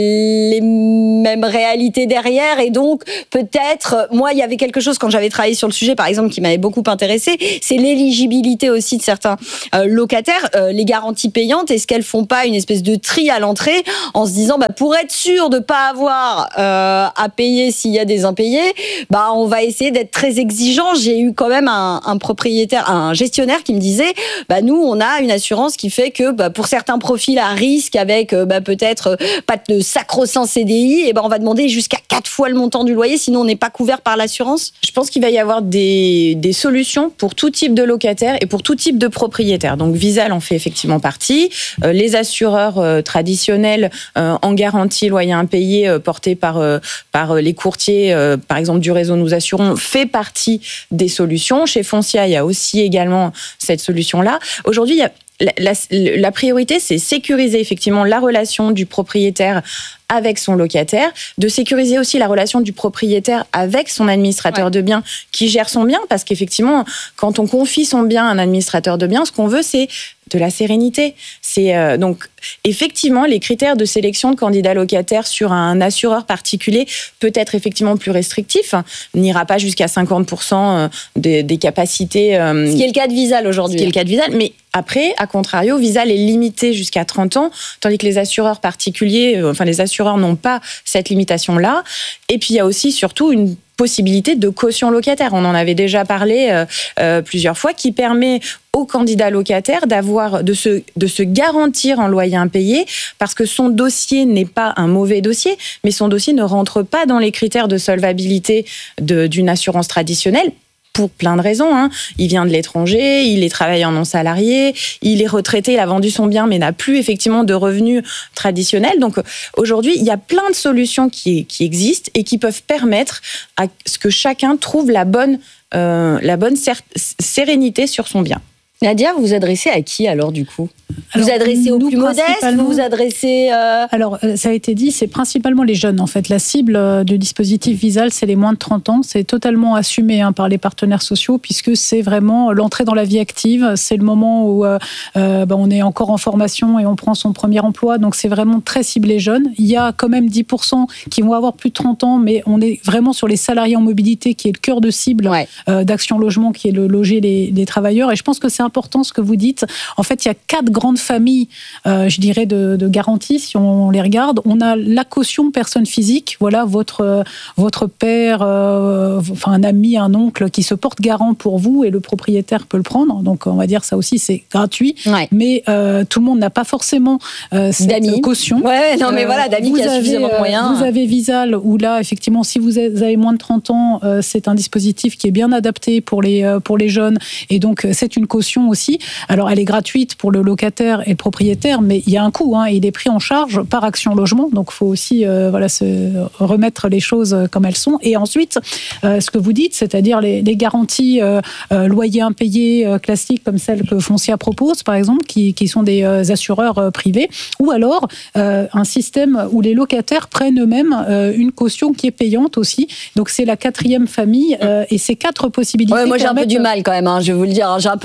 les mêmes réalités derrière et donc peut-être moi il y avait quelque chose quand j'avais travaillé sur le sujet par exemple qui m'avait beaucoup intéressé, c'est l'éligibilité aussi de certains euh, locataires, euh, les garanties payantes. Est-ce qu'elles font pas une espèce de tri à l'entrée en se disant bah pour être sûr de pas avoir euh, à payer s'il y a des impayés, bah on va essayer d'être très exigeant. J'ai eu quand même un, un propriétaire, un gestionnaire qui me disait, bah nous on a une assurance qui fait que bah, pour certains profils à risque avec bah, peut-être pas de sacro-saint C D I, et bah on va demander jusqu'à quatre fois le montant du loyer, sinon on n'est pas couvert par l'assurance. Je pense qu'il va y avoir des, des solutions pour tout type de locataire et pour tout type de propriétaire. Donc Visal en fait effectivement partie. Euh, les assureurs euh, traditionnels euh, en garantie loyer impayé euh, portés par euh, par les courtiers Euh, par exemple du réseau Nous Assurons, fait partie des solutions. Chez Foncia, il y a aussi également cette solution-là. Aujourd'hui, il y a La, la, la priorité, c'est sécuriser effectivement la relation du propriétaire avec son locataire, de sécuriser aussi la relation du propriétaire avec son administrateur ouais. de biens qui gère son bien, parce qu'effectivement, quand on confie son bien à un administrateur de biens, ce qu'on veut, c'est de la sérénité. C'est euh, donc effectivement les critères de sélection de candidats locataires sur un assureur particulier peut être effectivement plus restrictif, n'ira pas jusqu'à cinquante pour cent des, des capacités. Euh, ce qui est le cas de Visal aujourd'hui. Ce qui est le cas de Visal, mais après, à contrario, Visal est limité jusqu'à trente ans, tandis que les assureurs particuliers, euh, enfin les assureurs n'ont pas cette limitation-là. Et puis il y a aussi surtout une possibilité de caution locataire. On en avait déjà parlé euh, euh, plusieurs fois, qui permet aux candidats locataires d'avoir, de se, de se garantir en loyer impayé, parce que son dossier n'est pas un mauvais dossier, mais son dossier ne rentre pas dans les critères de solvabilité de, d'une assurance traditionnelle. Pour plein de raisons. Hein. Il vient de l'étranger, il est travailleur non salarié, il est retraité, il a vendu son bien, mais n'a plus effectivement de revenus traditionnels. Donc aujourd'hui, il y a plein de solutions qui, qui existent et qui peuvent permettre à ce que chacun trouve la bonne, euh, la bonne cer- sérénité sur son bien. Nadia, vous vous adressez à qui alors du coup ? Vous vous adressez aux plus modestes, vous vous adressez... Euh... Alors, ça a été dit, c'est principalement les jeunes, en fait. La cible du dispositif Visal, c'est les moins de trente ans. C'est totalement assumé hein, par les partenaires sociaux, puisque c'est vraiment l'entrée dans la vie active. C'est le moment où euh, euh, ben, on est encore en formation et on prend son premier emploi. Donc, c'est vraiment très ciblé jeunes. Il y a quand même dix pour cent qui vont avoir plus de trente ans, mais on est vraiment sur les salariés en mobilité, qui est le cœur de cible ouais. euh, d'Action Logement, qui est le loger les, les travailleurs. Et je pense que c'est important ce que vous dites. En fait, il y a quatre grandes familles, euh, je dirais, de, de garanties, si on les regarde. On a la caution personne physique, voilà, votre, euh, votre père, euh, enfin un ami, un oncle qui se porte garant pour vous et le propriétaire peut le prendre. Donc, on va dire ça aussi, c'est gratuit. Ouais. Mais euh, tout le monde n'a pas forcément euh, cette d'amis. Caution. Ouais, non, mais euh, voilà, d'amis qui a suffisamment de moyens. Vous avez Visal, où là, effectivement, si vous avez moins de trente ans, euh, c'est un dispositif qui est bien adapté pour les, euh, pour les jeunes. Et donc, c'est une caution aussi. Alors, elle est gratuite pour le locataire et le propriétaire, mais il y a un coût, hein, il est pris en charge par Action Logement, donc il faut aussi euh, voilà, se remettre les choses comme elles sont. Et ensuite, euh, ce que vous dites, c'est-à-dire les, les garanties euh, euh, loyers impayés euh, classiques comme celles que Foncia propose, par exemple, qui, qui sont des euh, assureurs euh, privés, ou alors euh, un système où les locataires prennent eux-mêmes euh, une caution qui est payante aussi. Donc c'est la quatrième famille, euh, et ces quatre possibilités... Ouais, moi j'ai un peu du mal quand même, hein, je vais vous le dire, hein, j'ai un peu du mal avec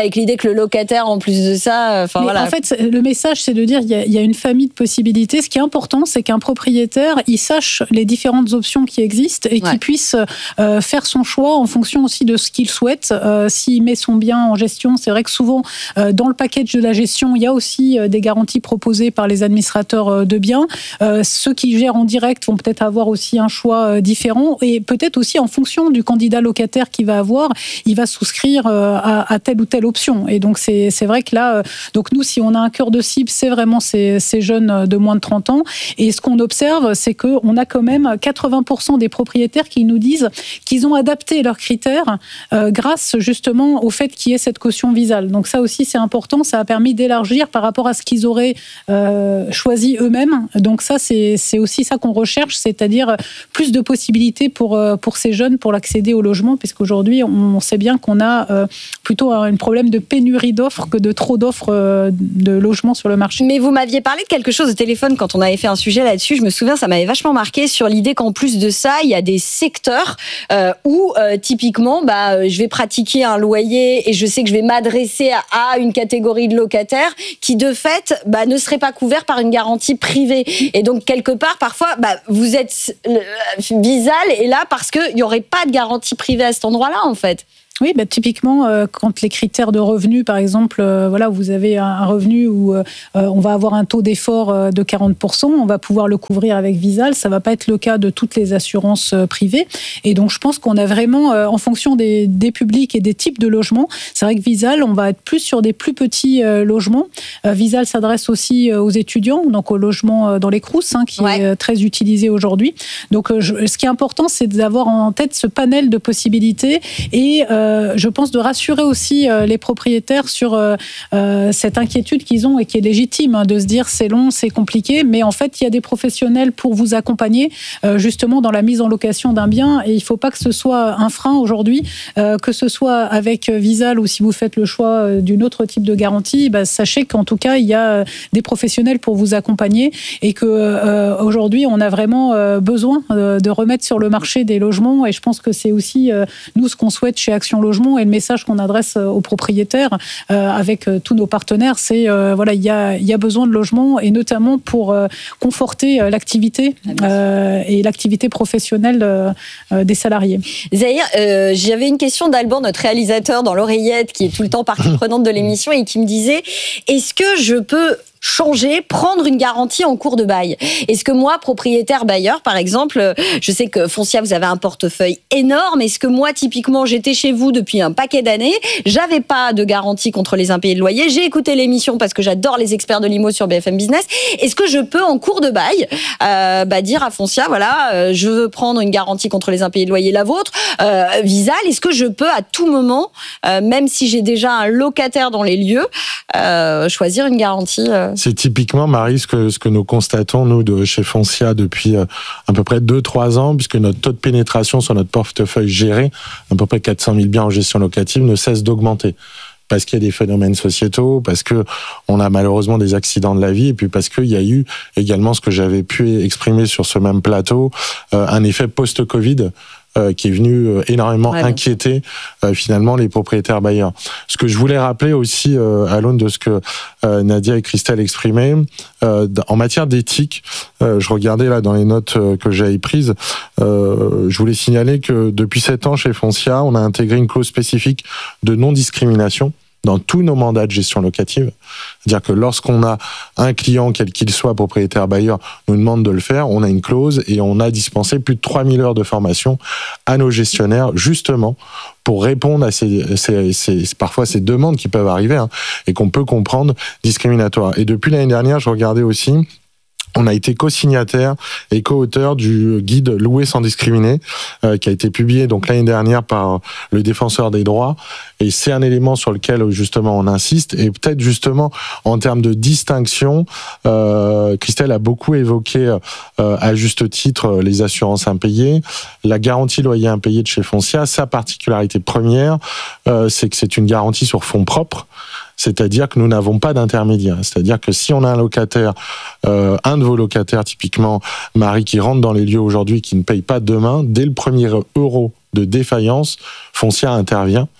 avec l'idée que le locataire, en plus de ça, enfin voilà. En fait, le message, c'est de dire il y, a, il y a une famille de possibilités. Ce qui est important, c'est qu'un propriétaire, il sache les différentes options qui existent et ouais. qu'il puisse euh, faire son choix en fonction aussi de ce qu'il souhaite. Euh, s'il met son bien en gestion, c'est vrai que souvent, euh, dans le package de la gestion, il y a aussi euh, des garanties proposées par les administrateurs euh, de biens. Euh, ceux qui gèrent en direct vont peut-être avoir aussi un choix euh, différent et peut-être aussi en fonction du candidat locataire qu'il va avoir, il va souscrire euh, à, à telle ou telle option. Et donc, c'est, c'est vrai que là, euh, donc nous, si on a un cœur de cible, c'est vraiment ces, ces jeunes de moins de trente ans. Et ce qu'on observe, c'est qu'on a quand même quatre-vingts pour cent des propriétaires qui nous disent qu'ils ont adapté leurs critères euh, grâce justement au fait qu'il y ait cette caution Visale. Donc ça aussi, c'est important. Ça a permis d'élargir par rapport à ce qu'ils auraient euh, choisi eux-mêmes. Donc ça, c'est, c'est aussi ça qu'on recherche, c'est-à-dire plus de possibilités pour, pour ces jeunes pour l'accéder au logement, puisqu'aujourd'hui, on sait bien qu'on a euh, plutôt un problème de pénurie d'offres que de trop d'offres euh, de logements sur le marché. Mais vous m'aviez parlé de quelque chose au téléphone quand on avait fait un sujet là-dessus. Je me souviens, ça m'avait vachement marqué sur l'idée qu'en plus de ça, il y a des secteurs euh, où euh, typiquement, bah, je vais pratiquer un loyer et je sais que je vais m'adresser à, à une catégorie de locataires qui, de fait, bah, ne seraient pas couverts par une garantie privée. Et donc, quelque part, parfois, bah, vous êtes euh, Visale et là parce qu'il n'y aurait pas de garantie privée à cet endroit-là, en fait. Oui, bah, typiquement, euh, quand les critères de revenus, par exemple, euh, voilà, vous avez un, un revenu où euh, on va avoir un taux d'effort euh, de quarante pour cent, on va pouvoir le couvrir avec Visale. Ça ne va pas être le cas de toutes les assurances euh, privées. Et donc, je pense qu'on a vraiment, euh, en fonction des, des publics et des types de logements, c'est vrai que Visale, on va être plus sur des plus petits euh, logements. Euh, Visale s'adresse aussi euh, aux étudiants, donc aux logements euh, dans les Crous, hein, qui ouais. est euh, très utilisé aujourd'hui. Donc, euh, je, ce qui est important, c'est d'avoir en tête ce panel de possibilités et euh, je pense de rassurer aussi les propriétaires sur cette inquiétude qu'ils ont et qui est légitime, hein, de se dire c'est long, c'est compliqué, mais en fait il y a des professionnels pour vous accompagner justement dans la mise en location d'un bien et il ne faut pas que ce soit un frein aujourd'hui, que ce soit avec Visale ou si vous faites le choix d'une autre type de garantie, bah, sachez qu'en tout cas il y a des professionnels pour vous accompagner et qu'aujourd'hui on a vraiment besoin de remettre sur le marché des logements et je pense que c'est aussi nous ce qu'on souhaite chez Action Logement et le message qu'on adresse aux propriétaires euh, avec euh, tous nos partenaires, c'est euh, voilà, il y a, il y a besoin de logements et notamment pour euh, conforter euh, l'activité euh, et l'activité professionnelle euh, euh, des salariés. Zahir, euh, j'avais une question d'Alban, notre réalisateur dans l'oreillette, qui est tout le temps partie prenante de l'émission et qui me disait, est-ce que je peux changer, prendre une garantie en cours de bail. Est-ce que moi, propriétaire bailleur, par exemple, je sais que Foncia, vous avez un portefeuille énorme. Est-ce que moi, typiquement, j'étais chez vous depuis un paquet d'années, j'avais pas de garantie contre les impayés de loyer, j'ai écouté l'émission parce que j'adore les experts de l'I M O sur B F M Business. Est-ce que je peux, en cours de bail, euh, bah, dire à Foncia, voilà, euh, je veux prendre une garantie contre les impayés de loyer, la vôtre, euh, Visale, est-ce que je peux à tout moment, euh, même si j'ai déjà un locataire dans les lieux, euh, choisir une garantie euh... C'est typiquement, Marie, ce que, ce que nous constatons, nous, de chez Foncia, depuis euh, à peu près deux trois ans, puisque notre taux de pénétration sur notre portefeuille géré, à peu près quatre cent mille biens en gestion locative, ne cesse d'augmenter. Parce qu'il y a des phénomènes sociétaux, parce que on a malheureusement des accidents de la vie, et puis parce qu'il y a eu également ce que j'avais pu exprimer sur ce même plateau, euh, un effet post-Covid, Euh, qui est venu euh, énormément ouais, inquiéter euh, finalement les propriétaires bailleurs. Ce que je voulais rappeler aussi euh, à l'aune de ce que euh, Nadia et Christelle exprimaient, euh, en matière d'éthique, euh, je regardais là dans les notes euh, que j'avais prises, euh, je voulais signaler que depuis sept ans chez Foncia, on a intégré une clause spécifique de non-discrimination dans tous nos mandats de gestion locative. C'est-à-dire que lorsqu'on a un client, quel qu'il soit, propriétaire bailleur, nous demande de le faire, on a une clause et on a dispensé plus de trois mille heures de formation à nos gestionnaires, justement, pour répondre à ces, ces, ces, parfois ces demandes qui peuvent arriver, hein, et qu'on peut comprendre discriminatoires. Et depuis l'année dernière, je regardais aussi, on a été co-signataire et co-auteur du guide Louer sans discriminer, euh, qui a été publié donc l'année dernière par le Défenseur des droits. Et c'est un élément sur lequel justement on insiste. Et peut-être justement en termes de distinction, euh, Christelle a beaucoup évoqué euh, à juste titre les assurances impayées, la garantie loyer impayé de chez Foncia. Sa particularité première, euh, c'est que c'est une garantie sur fonds propres. C'est-à-dire que nous n'avons pas d'intermédiaire. C'est-à-dire que si on a un locataire, euh, un de vos locataires, typiquement Marie, qui rentre dans les lieux aujourd'hui, qui ne paye pas demain, dès le premier euro de défaillance, Foncia intervient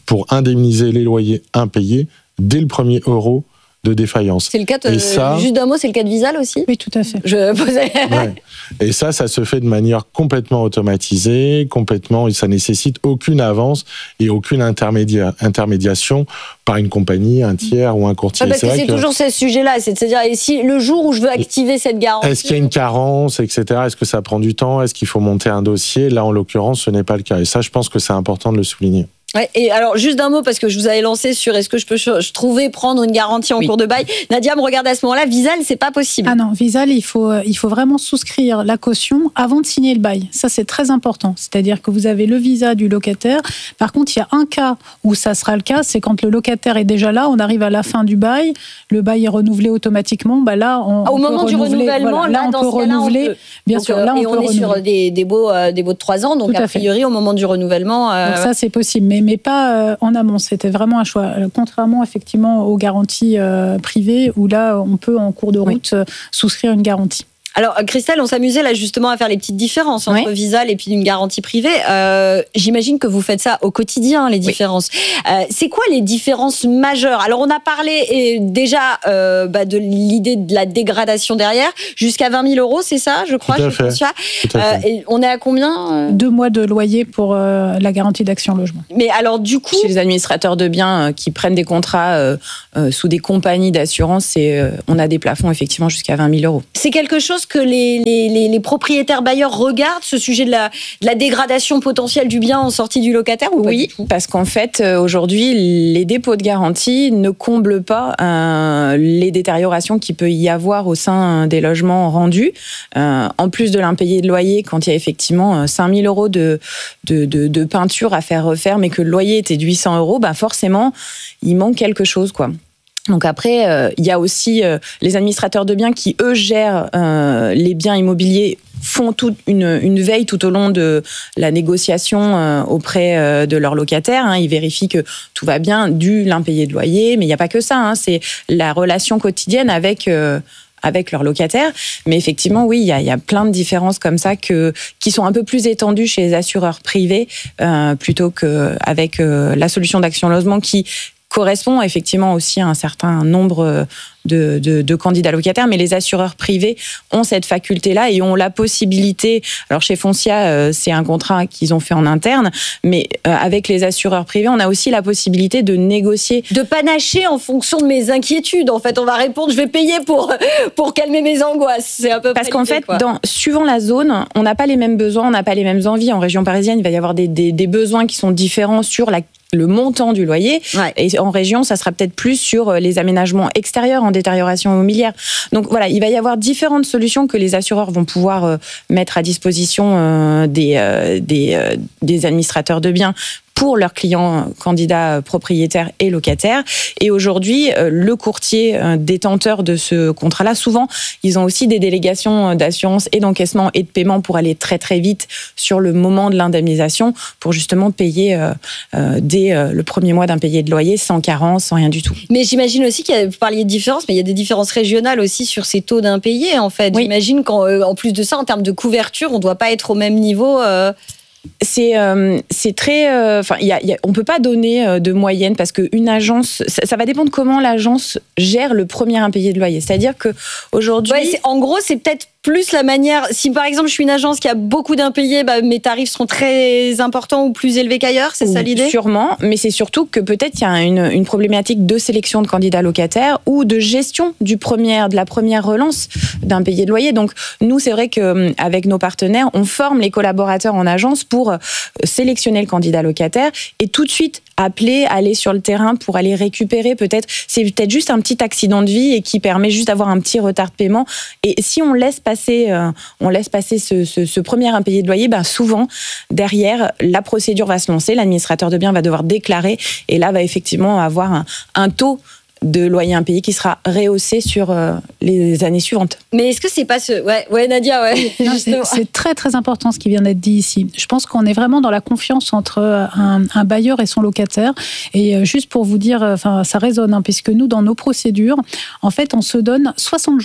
pour indemniser les loyers impayés dès le premier euro de défaillance. C'est le cas, de, ça, juste d'un mot, c'est le cas de Visal aussi ? Oui, tout à fait. Je posais... ouais. Et ça, ça se fait de manière complètement automatisée, complètement, et ça nécessite aucune avance et aucune intermédia- intermédiation par une compagnie, un tiers ou un courtier. Ouais, parce c'est que vrai c'est que toujours ce sujet-là, c'est de se dire, et si le jour où je veux activer cette garantie... Est-ce qu'il y a une carence, et cetera. Est-ce que ça prend du temps ? Est-ce qu'il faut monter un dossier ? Là, en l'occurrence, ce n'est pas le cas. Et ça, je pense que c'est important de le souligner. Ouais, et alors, juste d'un mot, parce que je vous avais lancé sur est-ce que je peux je trouvais prendre une garantie en oui. cours de bail. Nadia me regarde à ce moment-là, Visal, c'est pas possible. Ah non, Visal, il faut, il faut vraiment souscrire la caution avant de signer le bail. Ça, c'est très important. C'est-à-dire que vous avez le visa du locataire. Par contre, il y a un cas où ça sera le cas, c'est quand le locataire est déjà là, on arrive à la fin du bail, le bail est renouvelé automatiquement. Bah là, on, ah, au on moment peut du renouvellement, voilà, là, là, on peut renouveler. Là, on peut. Bien donc, sûr, là, on et peut on est renouveler. sur des, des baux, euh, des baux de trois ans, donc Tout a priori, fait. Au moment du renouvellement. Euh... Donc ça, c'est possible, mais mais pas. Euh, en amont, c'était vraiment un choix. Contrairement effectivement aux garanties euh, privées, où là, on peut en cours de route oui. souscrire une garantie. Alors, Christelle, on s'amusait là justement à faire les petites différences entre oui. Visal et puis une garantie privée. Euh, j'imagine que vous faites ça au quotidien, les différences. Oui. Euh, c'est quoi les différences majeures ? Alors, on a parlé et déjà euh, bah, de l'idée de la dégradation derrière, jusqu'à vingt mille euros, c'est ça, je crois, Tout à je fait. pense. Tout à fait. Euh, et on est à combien ? Deux mois de loyer pour euh, la garantie d'action logement. Mais alors, du coup... Chez les administrateurs de biens euh, qui prennent des contrats euh, euh, sous des compagnies d'assurance, c'est, euh, on a des plafonds effectivement jusqu'à vingt mille euros. C'est quelque chose que les, les, les, les propriétaires bailleurs regardent, ce sujet de la, de la dégradation potentielle du bien en sortie du locataire ou Oui, pas parce qu'en fait, aujourd'hui, les dépôts de garantie ne comblent pas euh, les détériorations qu'il peut y avoir au sein des logements rendus. Euh, en plus de l'impayé de loyer, quand il y a effectivement cinq mille euros de, de, de, de peinture à faire refaire, mais que le loyer était de huit cents euros, bah forcément, il manque quelque chose, quoi. Donc après, euh, il y a aussi euh, les administrateurs de biens qui, eux, gèrent euh, les biens immobiliers, font toute une, une veille tout au long de la négociation euh, auprès euh, de leurs locataires. Hein. Ils vérifient que tout va bien, dû l'impayé de loyer, mais il n'y a pas que ça. Hein. C'est la relation quotidienne avec... Euh, avec leurs locataires. Mais effectivement, oui, il y a, il y a plein de différences comme ça que, qui sont un peu plus étendues chez les assureurs privés euh, plutôt qu'avec euh, la solution d'action logement qui correspond effectivement aussi à un certain nombre de, de, de candidats locataires, mais les assureurs privés ont cette faculté-là et ont la possibilité, alors chez Foncia, euh, c'est un contrat qu'ils ont fait en interne, mais euh, avec les assureurs privés, on a aussi la possibilité de négocier. De panacher en fonction de mes inquiétudes. En fait, on va répondre, je vais payer pour, pour calmer mes angoisses. C'est un peu Parce qu'en l'idée, fait, dans, suivant la zone, on n'a pas les mêmes besoins, on n'a pas les mêmes envies. En région parisienne, il va y avoir des, des, des besoins qui sont différents sur la le montant du loyer. Ouais. Et en région, ça sera peut-être plus sur les aménagements extérieurs en détérioration immobilière. Donc voilà, il va y avoir différentes solutions que les assureurs vont pouvoir mettre à disposition des, des, des administrateurs de biens pour leurs clients candidats propriétaires et locataires. Et aujourd'hui, le courtier détenteur de ce contrat-là, souvent, ils ont aussi des délégations d'assurance et d'encaissement et de paiement pour aller très très vite sur le moment de l'indemnisation pour justement payer euh, euh, dès euh, le premier mois d'impayé de loyer sans carence, sans rien du tout. Mais j'imagine aussi qu'il y a, vous parliez de différences, mais il y a des différences régionales aussi sur ces taux d'impayés en fait. Oui. J'imagine qu'en euh, en plus de ça, en termes de couverture, on ne doit pas être au même niveau... Euh... C'est euh, c'est très enfin euh, il y a, y a on peut pas donner euh, de moyenne parce que une agence ça, ça va dépendre comment l'agence gère le premier impayé de loyer. C'est-à-dire que aujourd'hui ouais, c'est, en gros c'est peut-être plus la manière, si par exemple je suis une agence qui a beaucoup d'impayés, bah, mes tarifs seront très importants ou plus élevés qu'ailleurs, c'est ça l'idée ? Sûrement, mais c'est surtout que peut-être il y a une, une problématique de sélection de candidats locataires ou de gestion du premier, de la première relance d'impayés de loyer. Donc nous, c'est vrai qu'avec nos partenaires, on forme les collaborateurs en agence pour sélectionner le candidat locataire et tout de suite appeler, aller sur le terrain pour aller récupérer peut-être, c'est peut-être juste un petit accident de vie et qui permet juste d'avoir un petit retard de paiement. Et si on laisse passer, euh, on laisse passer ce, ce, ce premier impayé de loyer, ben souvent, derrière, la procédure va se lancer, l'administrateur de biens va devoir déclarer et là va effectivement avoir un, un taux de loyer impayé qui sera rehaussé sur euh, les années suivantes. Mais est-ce que c'est pas ce... Ouais, ouais Nadia, ouais. Non, c'est, c'est très très important ce qui vient d'être dit ici. Je pense qu'on est vraiment dans la confiance entre un, un bailleur et son locataire. Et juste pour vous dire, enfin, ça résonne, hein, puisque nous, dans nos procédures, en fait, on se donne soixante jours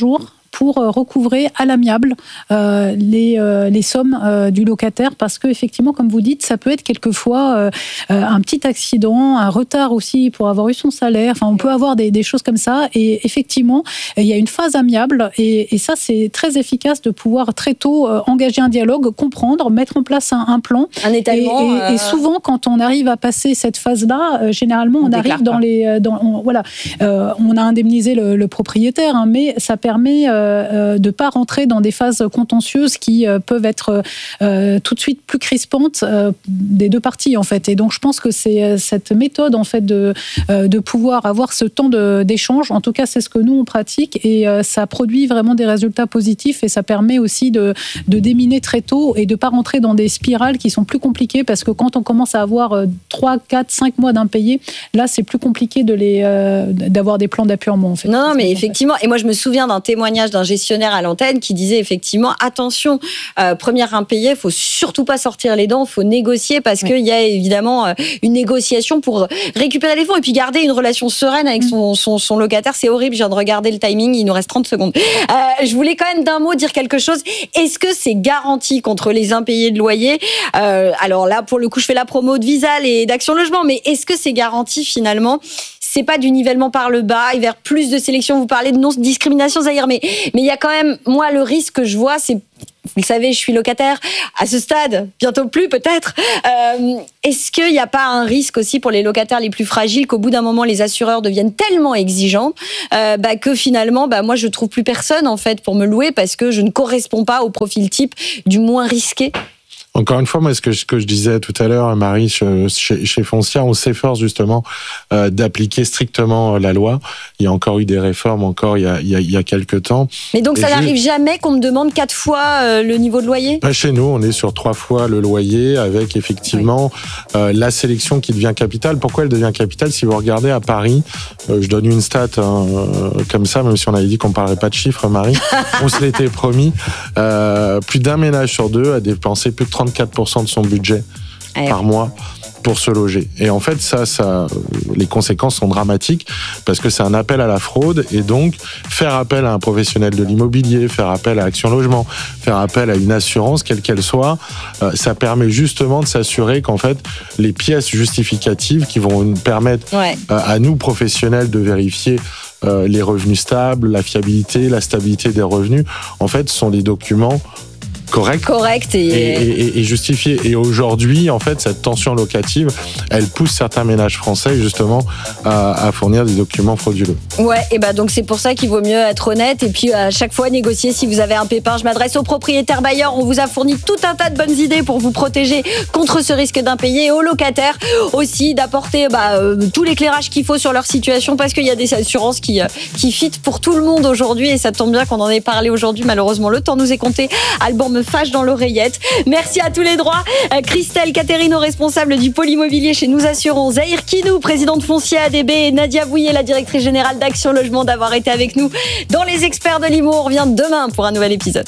pour recouvrer à l'amiable euh, les, euh, les sommes euh, du locataire, parce que effectivement, comme vous dites, ça peut être quelquefois euh, un petit accident, un retard aussi pour avoir eu son salaire. Enfin, on peut avoir des, des choses comme ça. Et effectivement, il y a une phase amiable. Et, et ça, c'est très efficace de pouvoir très tôt euh, engager un dialogue, comprendre, mettre en place un, un plan. Un étalement. Et, et, euh... et souvent, quand on arrive à passer cette phase-là, euh, généralement, on, on arrive dans pas. les, dans, on, voilà, euh, on a indemnisé le, le propriétaire, hein, mais ça permet euh, euh, de pas rentrer dans des phases contentieuses qui euh, peuvent être euh, tout de suite plus crispantes euh, des deux parties, en fait. Et donc, je pense que c'est cette méthode, en fait, de, euh, de pouvoir avoir ce temps de, d'échange. En tout cas, c'est ce que nous, on pratique, et euh, ça produit vraiment des résultats positifs, et ça permet aussi de, de déminer très tôt et de pas rentrer dans des spirales qui sont plus compliquées, parce que quand on commence à avoir trois, quatre, cinq mois d'impayés, là, c'est plus compliqué de les, euh, d'avoir des plans d'apurement, en fait. Non, non, mais effectivement, et moi, je me souviens d'un témoignage d'un gestionnaire à l'antenne qui disait effectivement, attention, euh, premier impayé, il faut surtout pas sortir les dents, il faut négocier, parce qu'il y a évidemment une négociation pour récupérer les fonds et puis garder une relation sereine avec son, son, son locataire. C'est horrible, je viens de regarder le timing, il nous reste trente secondes. Euh, je voulais quand même d'un mot dire quelque chose. Est-ce que c'est garanti contre les impayés de loyer ? euh, Alors là, pour le coup, je fais la promo de Visal et d'Action Logement, mais est-ce que c'est garanti finalement ? C'est pas du nivellement par le bas et vers plus de sélection. Vous parlez de non-discrimination, Zahir, mais mais il y a quand même, moi, le risque que je vois, c'est, vous le savez, je suis locataire à ce stade, bientôt plus peut-être. Euh, est-ce qu'il n'y a pas un risque aussi pour les locataires les plus fragiles qu'au bout d'un moment, les assureurs deviennent tellement exigeants euh, bah, que finalement, bah, moi, je trouve plus personne en fait pour me louer parce que je ne corresponds pas au profil type du moins risqué? Encore une fois, moi, ce que je, que je disais tout à l'heure, Marie, chez, chez Foncia, on s'efforce justement euh, d'appliquer strictement la loi. Il y a encore eu des réformes, encore il y a, il y a, il y a quelques temps. Mais donc, et ça j'ai... n'arrive jamais qu'on me demande quatre fois euh, le niveau de loyer ? Chez nous, on est sur trois fois le loyer, avec effectivement oui. euh, la sélection qui devient capitale. Pourquoi elle devient capitale ? Si vous regardez à Paris, euh, je donne une stat hein, euh, comme ça, même si on avait dit qu'on ne parlerait pas de chiffres, Marie, on se l'était promis, euh, plus d'un ménage sur deux a dépensé plus de trente-quatre pour cent de son budget ouais. par mois pour se loger. Et en fait, ça, ça, les conséquences sont dramatiques parce que c'est un appel à la fraude et donc faire appel à un professionnel de l'immobilier, faire appel à Action Logement, faire appel à une assurance, quelle qu'elle soit, euh, ça permet justement de s'assurer qu'en fait, les pièces justificatives qui vont nous permettre ouais. euh, à nous, professionnels, de vérifier euh, les revenus stables, la fiabilité, la stabilité des revenus, en fait, sont des documents correct, correct et... Et, et, et justifié. Et aujourd'hui, en fait, cette tension locative, elle pousse certains ménages français justement à, à fournir des documents frauduleux. Ouais, et bah donc c'est pour ça qu'il vaut mieux être honnête et puis à chaque fois négocier si vous avez un pépin. Je m'adresse aux propriétaires bailleurs. On vous a fourni tout un tas de bonnes idées pour vous protéger contre ce risque d'impayé et aux locataires aussi d'apporter bah, euh, tout l'éclairage qu'il faut sur leur situation parce qu'il y a des assurances qui, euh, qui fit pour tout le monde aujourd'hui et ça tombe bien qu'on en ait parlé aujourd'hui. Malheureusement, le temps nous est compté. Alban me fâche dans l'oreillette. Merci à tous les droits. Christelle Caterino, responsable du pôle immobilier chez Nous Assurons. Zahir Kinou, président de Foncier A D B. Et Nadia Bouillet, la directrice générale d'Action Logement, d'avoir été avec nous dans Les Experts de l'I M O. On revient demain pour un nouvel épisode.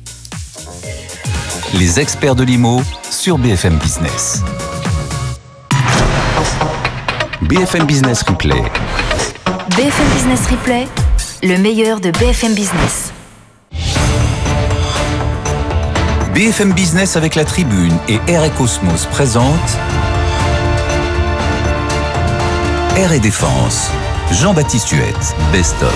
Les Experts de l'I M O sur B F M Business. B F M Business Replay. B F M Business Replay, le meilleur de B F M Business. B F M Business avec la Tribune et Air et Cosmos présente Air et Défense. Jean-Baptiste Huette, Best of.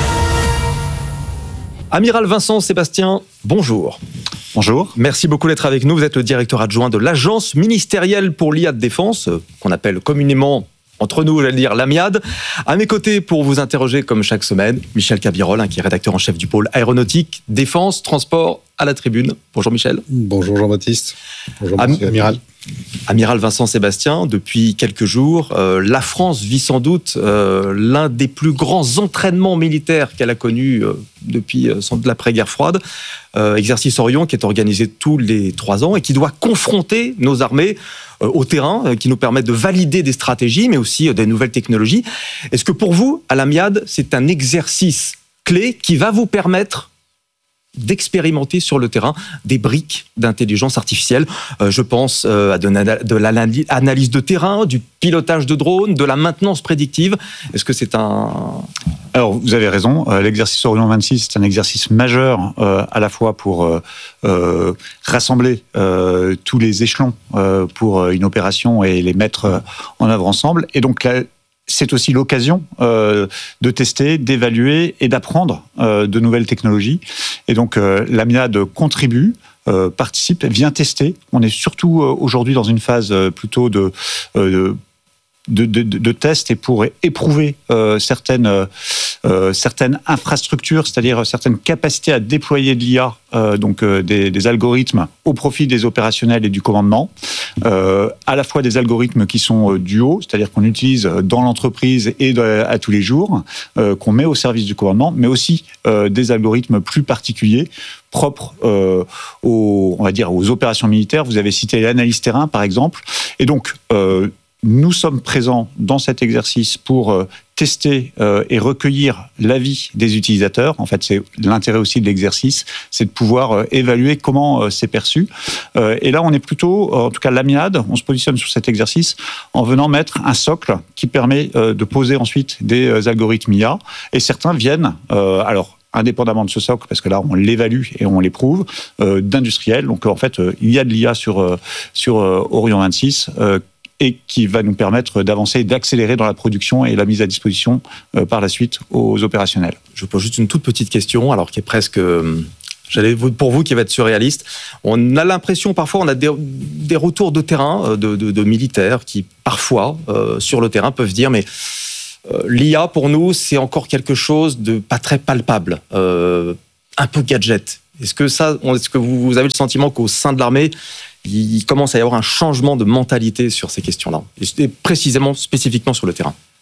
Amiral Vincent Sébastien, bonjour. Bonjour. Merci beaucoup d'être avec nous. Vous êtes le directeur adjoint de l'Agence ministérielle pour l'I A de défense, qu'on appelle communément, entre nous, j'allais dire, l'AMIAD. À mes côtés, pour vous interroger, comme chaque semaine, Michel Cabirol, hein, qui est rédacteur en chef du pôle aéronautique, défense, transport, à la Tribune. Bonjour Michel. Bonjour Jean-Baptiste. Bonjour Am- Monsieur Amiral. Amiral Vincent Sébastien, depuis quelques jours, euh, la France vit sans doute euh, l'un des plus grands entraînements militaires qu'elle a connus euh, depuis euh, l'après-guerre froide. Euh, exercice Orion qui est organisé tous les trois ans et qui doit confronter nos armées euh, au terrain, euh, qui nous permettent de valider des stratégies, mais aussi euh, des nouvelles technologies. Est-ce que pour vous, à l'AMIAD, c'est un exercice clé qui va vous permettre d'expérimenter sur le terrain des briques d'intelligence artificielle. Euh, je pense euh, à de, de l'analyse de terrain, du pilotage de drones, de la maintenance prédictive. Est-ce que c'est un... Alors, vous avez raison. Euh, l'exercice Orion vingt-six, c'est un exercice majeur euh, à la fois pour euh, euh, rassembler euh, tous les échelons euh, pour une opération et les mettre euh, en œuvre ensemble. Et donc, là, c'est aussi l'occasion euh, de tester, d'évaluer et d'apprendre euh, de nouvelles technologies. Et donc, euh, l'AMIAD contribue, euh, participe, vient tester. On est surtout euh, aujourd'hui dans une phase euh, plutôt de, euh, de, de, de, de test et pour éprouver euh, certaines, euh, certaines infrastructures, c'est-à-dire certaines capacités à déployer de l'I A, euh, donc euh, des, des algorithmes au profit des opérationnels et du commandement. Euh, à la fois des algorithmes qui sont euh, du haut, c'est-à-dire qu'on utilise dans l'entreprise et de, à tous les jours, euh, qu'on met au service du commandement, mais aussi euh, des algorithmes plus particuliers, propres euh, aux, on va dire, aux opérations militaires. Vous avez cité l'analyse terrain, par exemple. Et donc, euh, nous sommes présents dans cet exercice pour euh, tester euh, et recueillir l'avis des utilisateurs. En fait, c'est l'intérêt aussi de l'exercice, c'est de pouvoir euh, évaluer comment euh, c'est perçu. Euh, et là, on est plutôt, en tout cas l'AMIAD, on se positionne sur cet exercice en venant mettre un socle qui permet euh, de poser ensuite des euh, algorithmes I A. Et certains viennent, euh, alors, indépendamment de ce socle, parce que là, on l'évalue et on l'éprouve, euh, d'industriels. Donc, en fait, euh, il y a de l'I A sur, euh, sur euh, Orion vingt-six, euh, et qui va nous permettre d'avancer et d'accélérer dans la production et la mise à disposition euh, par la suite aux opérationnels. Je pose juste une toute petite question, alors qui est presque... Euh, j'allais, pour vous, qui va être surréaliste. On a l'impression, parfois, on a des, des retours de terrain de, de, de militaires qui, parfois, euh, sur le terrain, peuvent dire « mais euh, l'I A, pour nous, c'est encore quelque chose de pas très palpable, euh, un peu gadget ». Est-ce que, ça, est-ce que vous, vous avez le sentiment qu'au sein de l'armée, il commence à y avoir un changement de mentalité sur ces questions-là, et précisément, spécifiquement sur le terrain?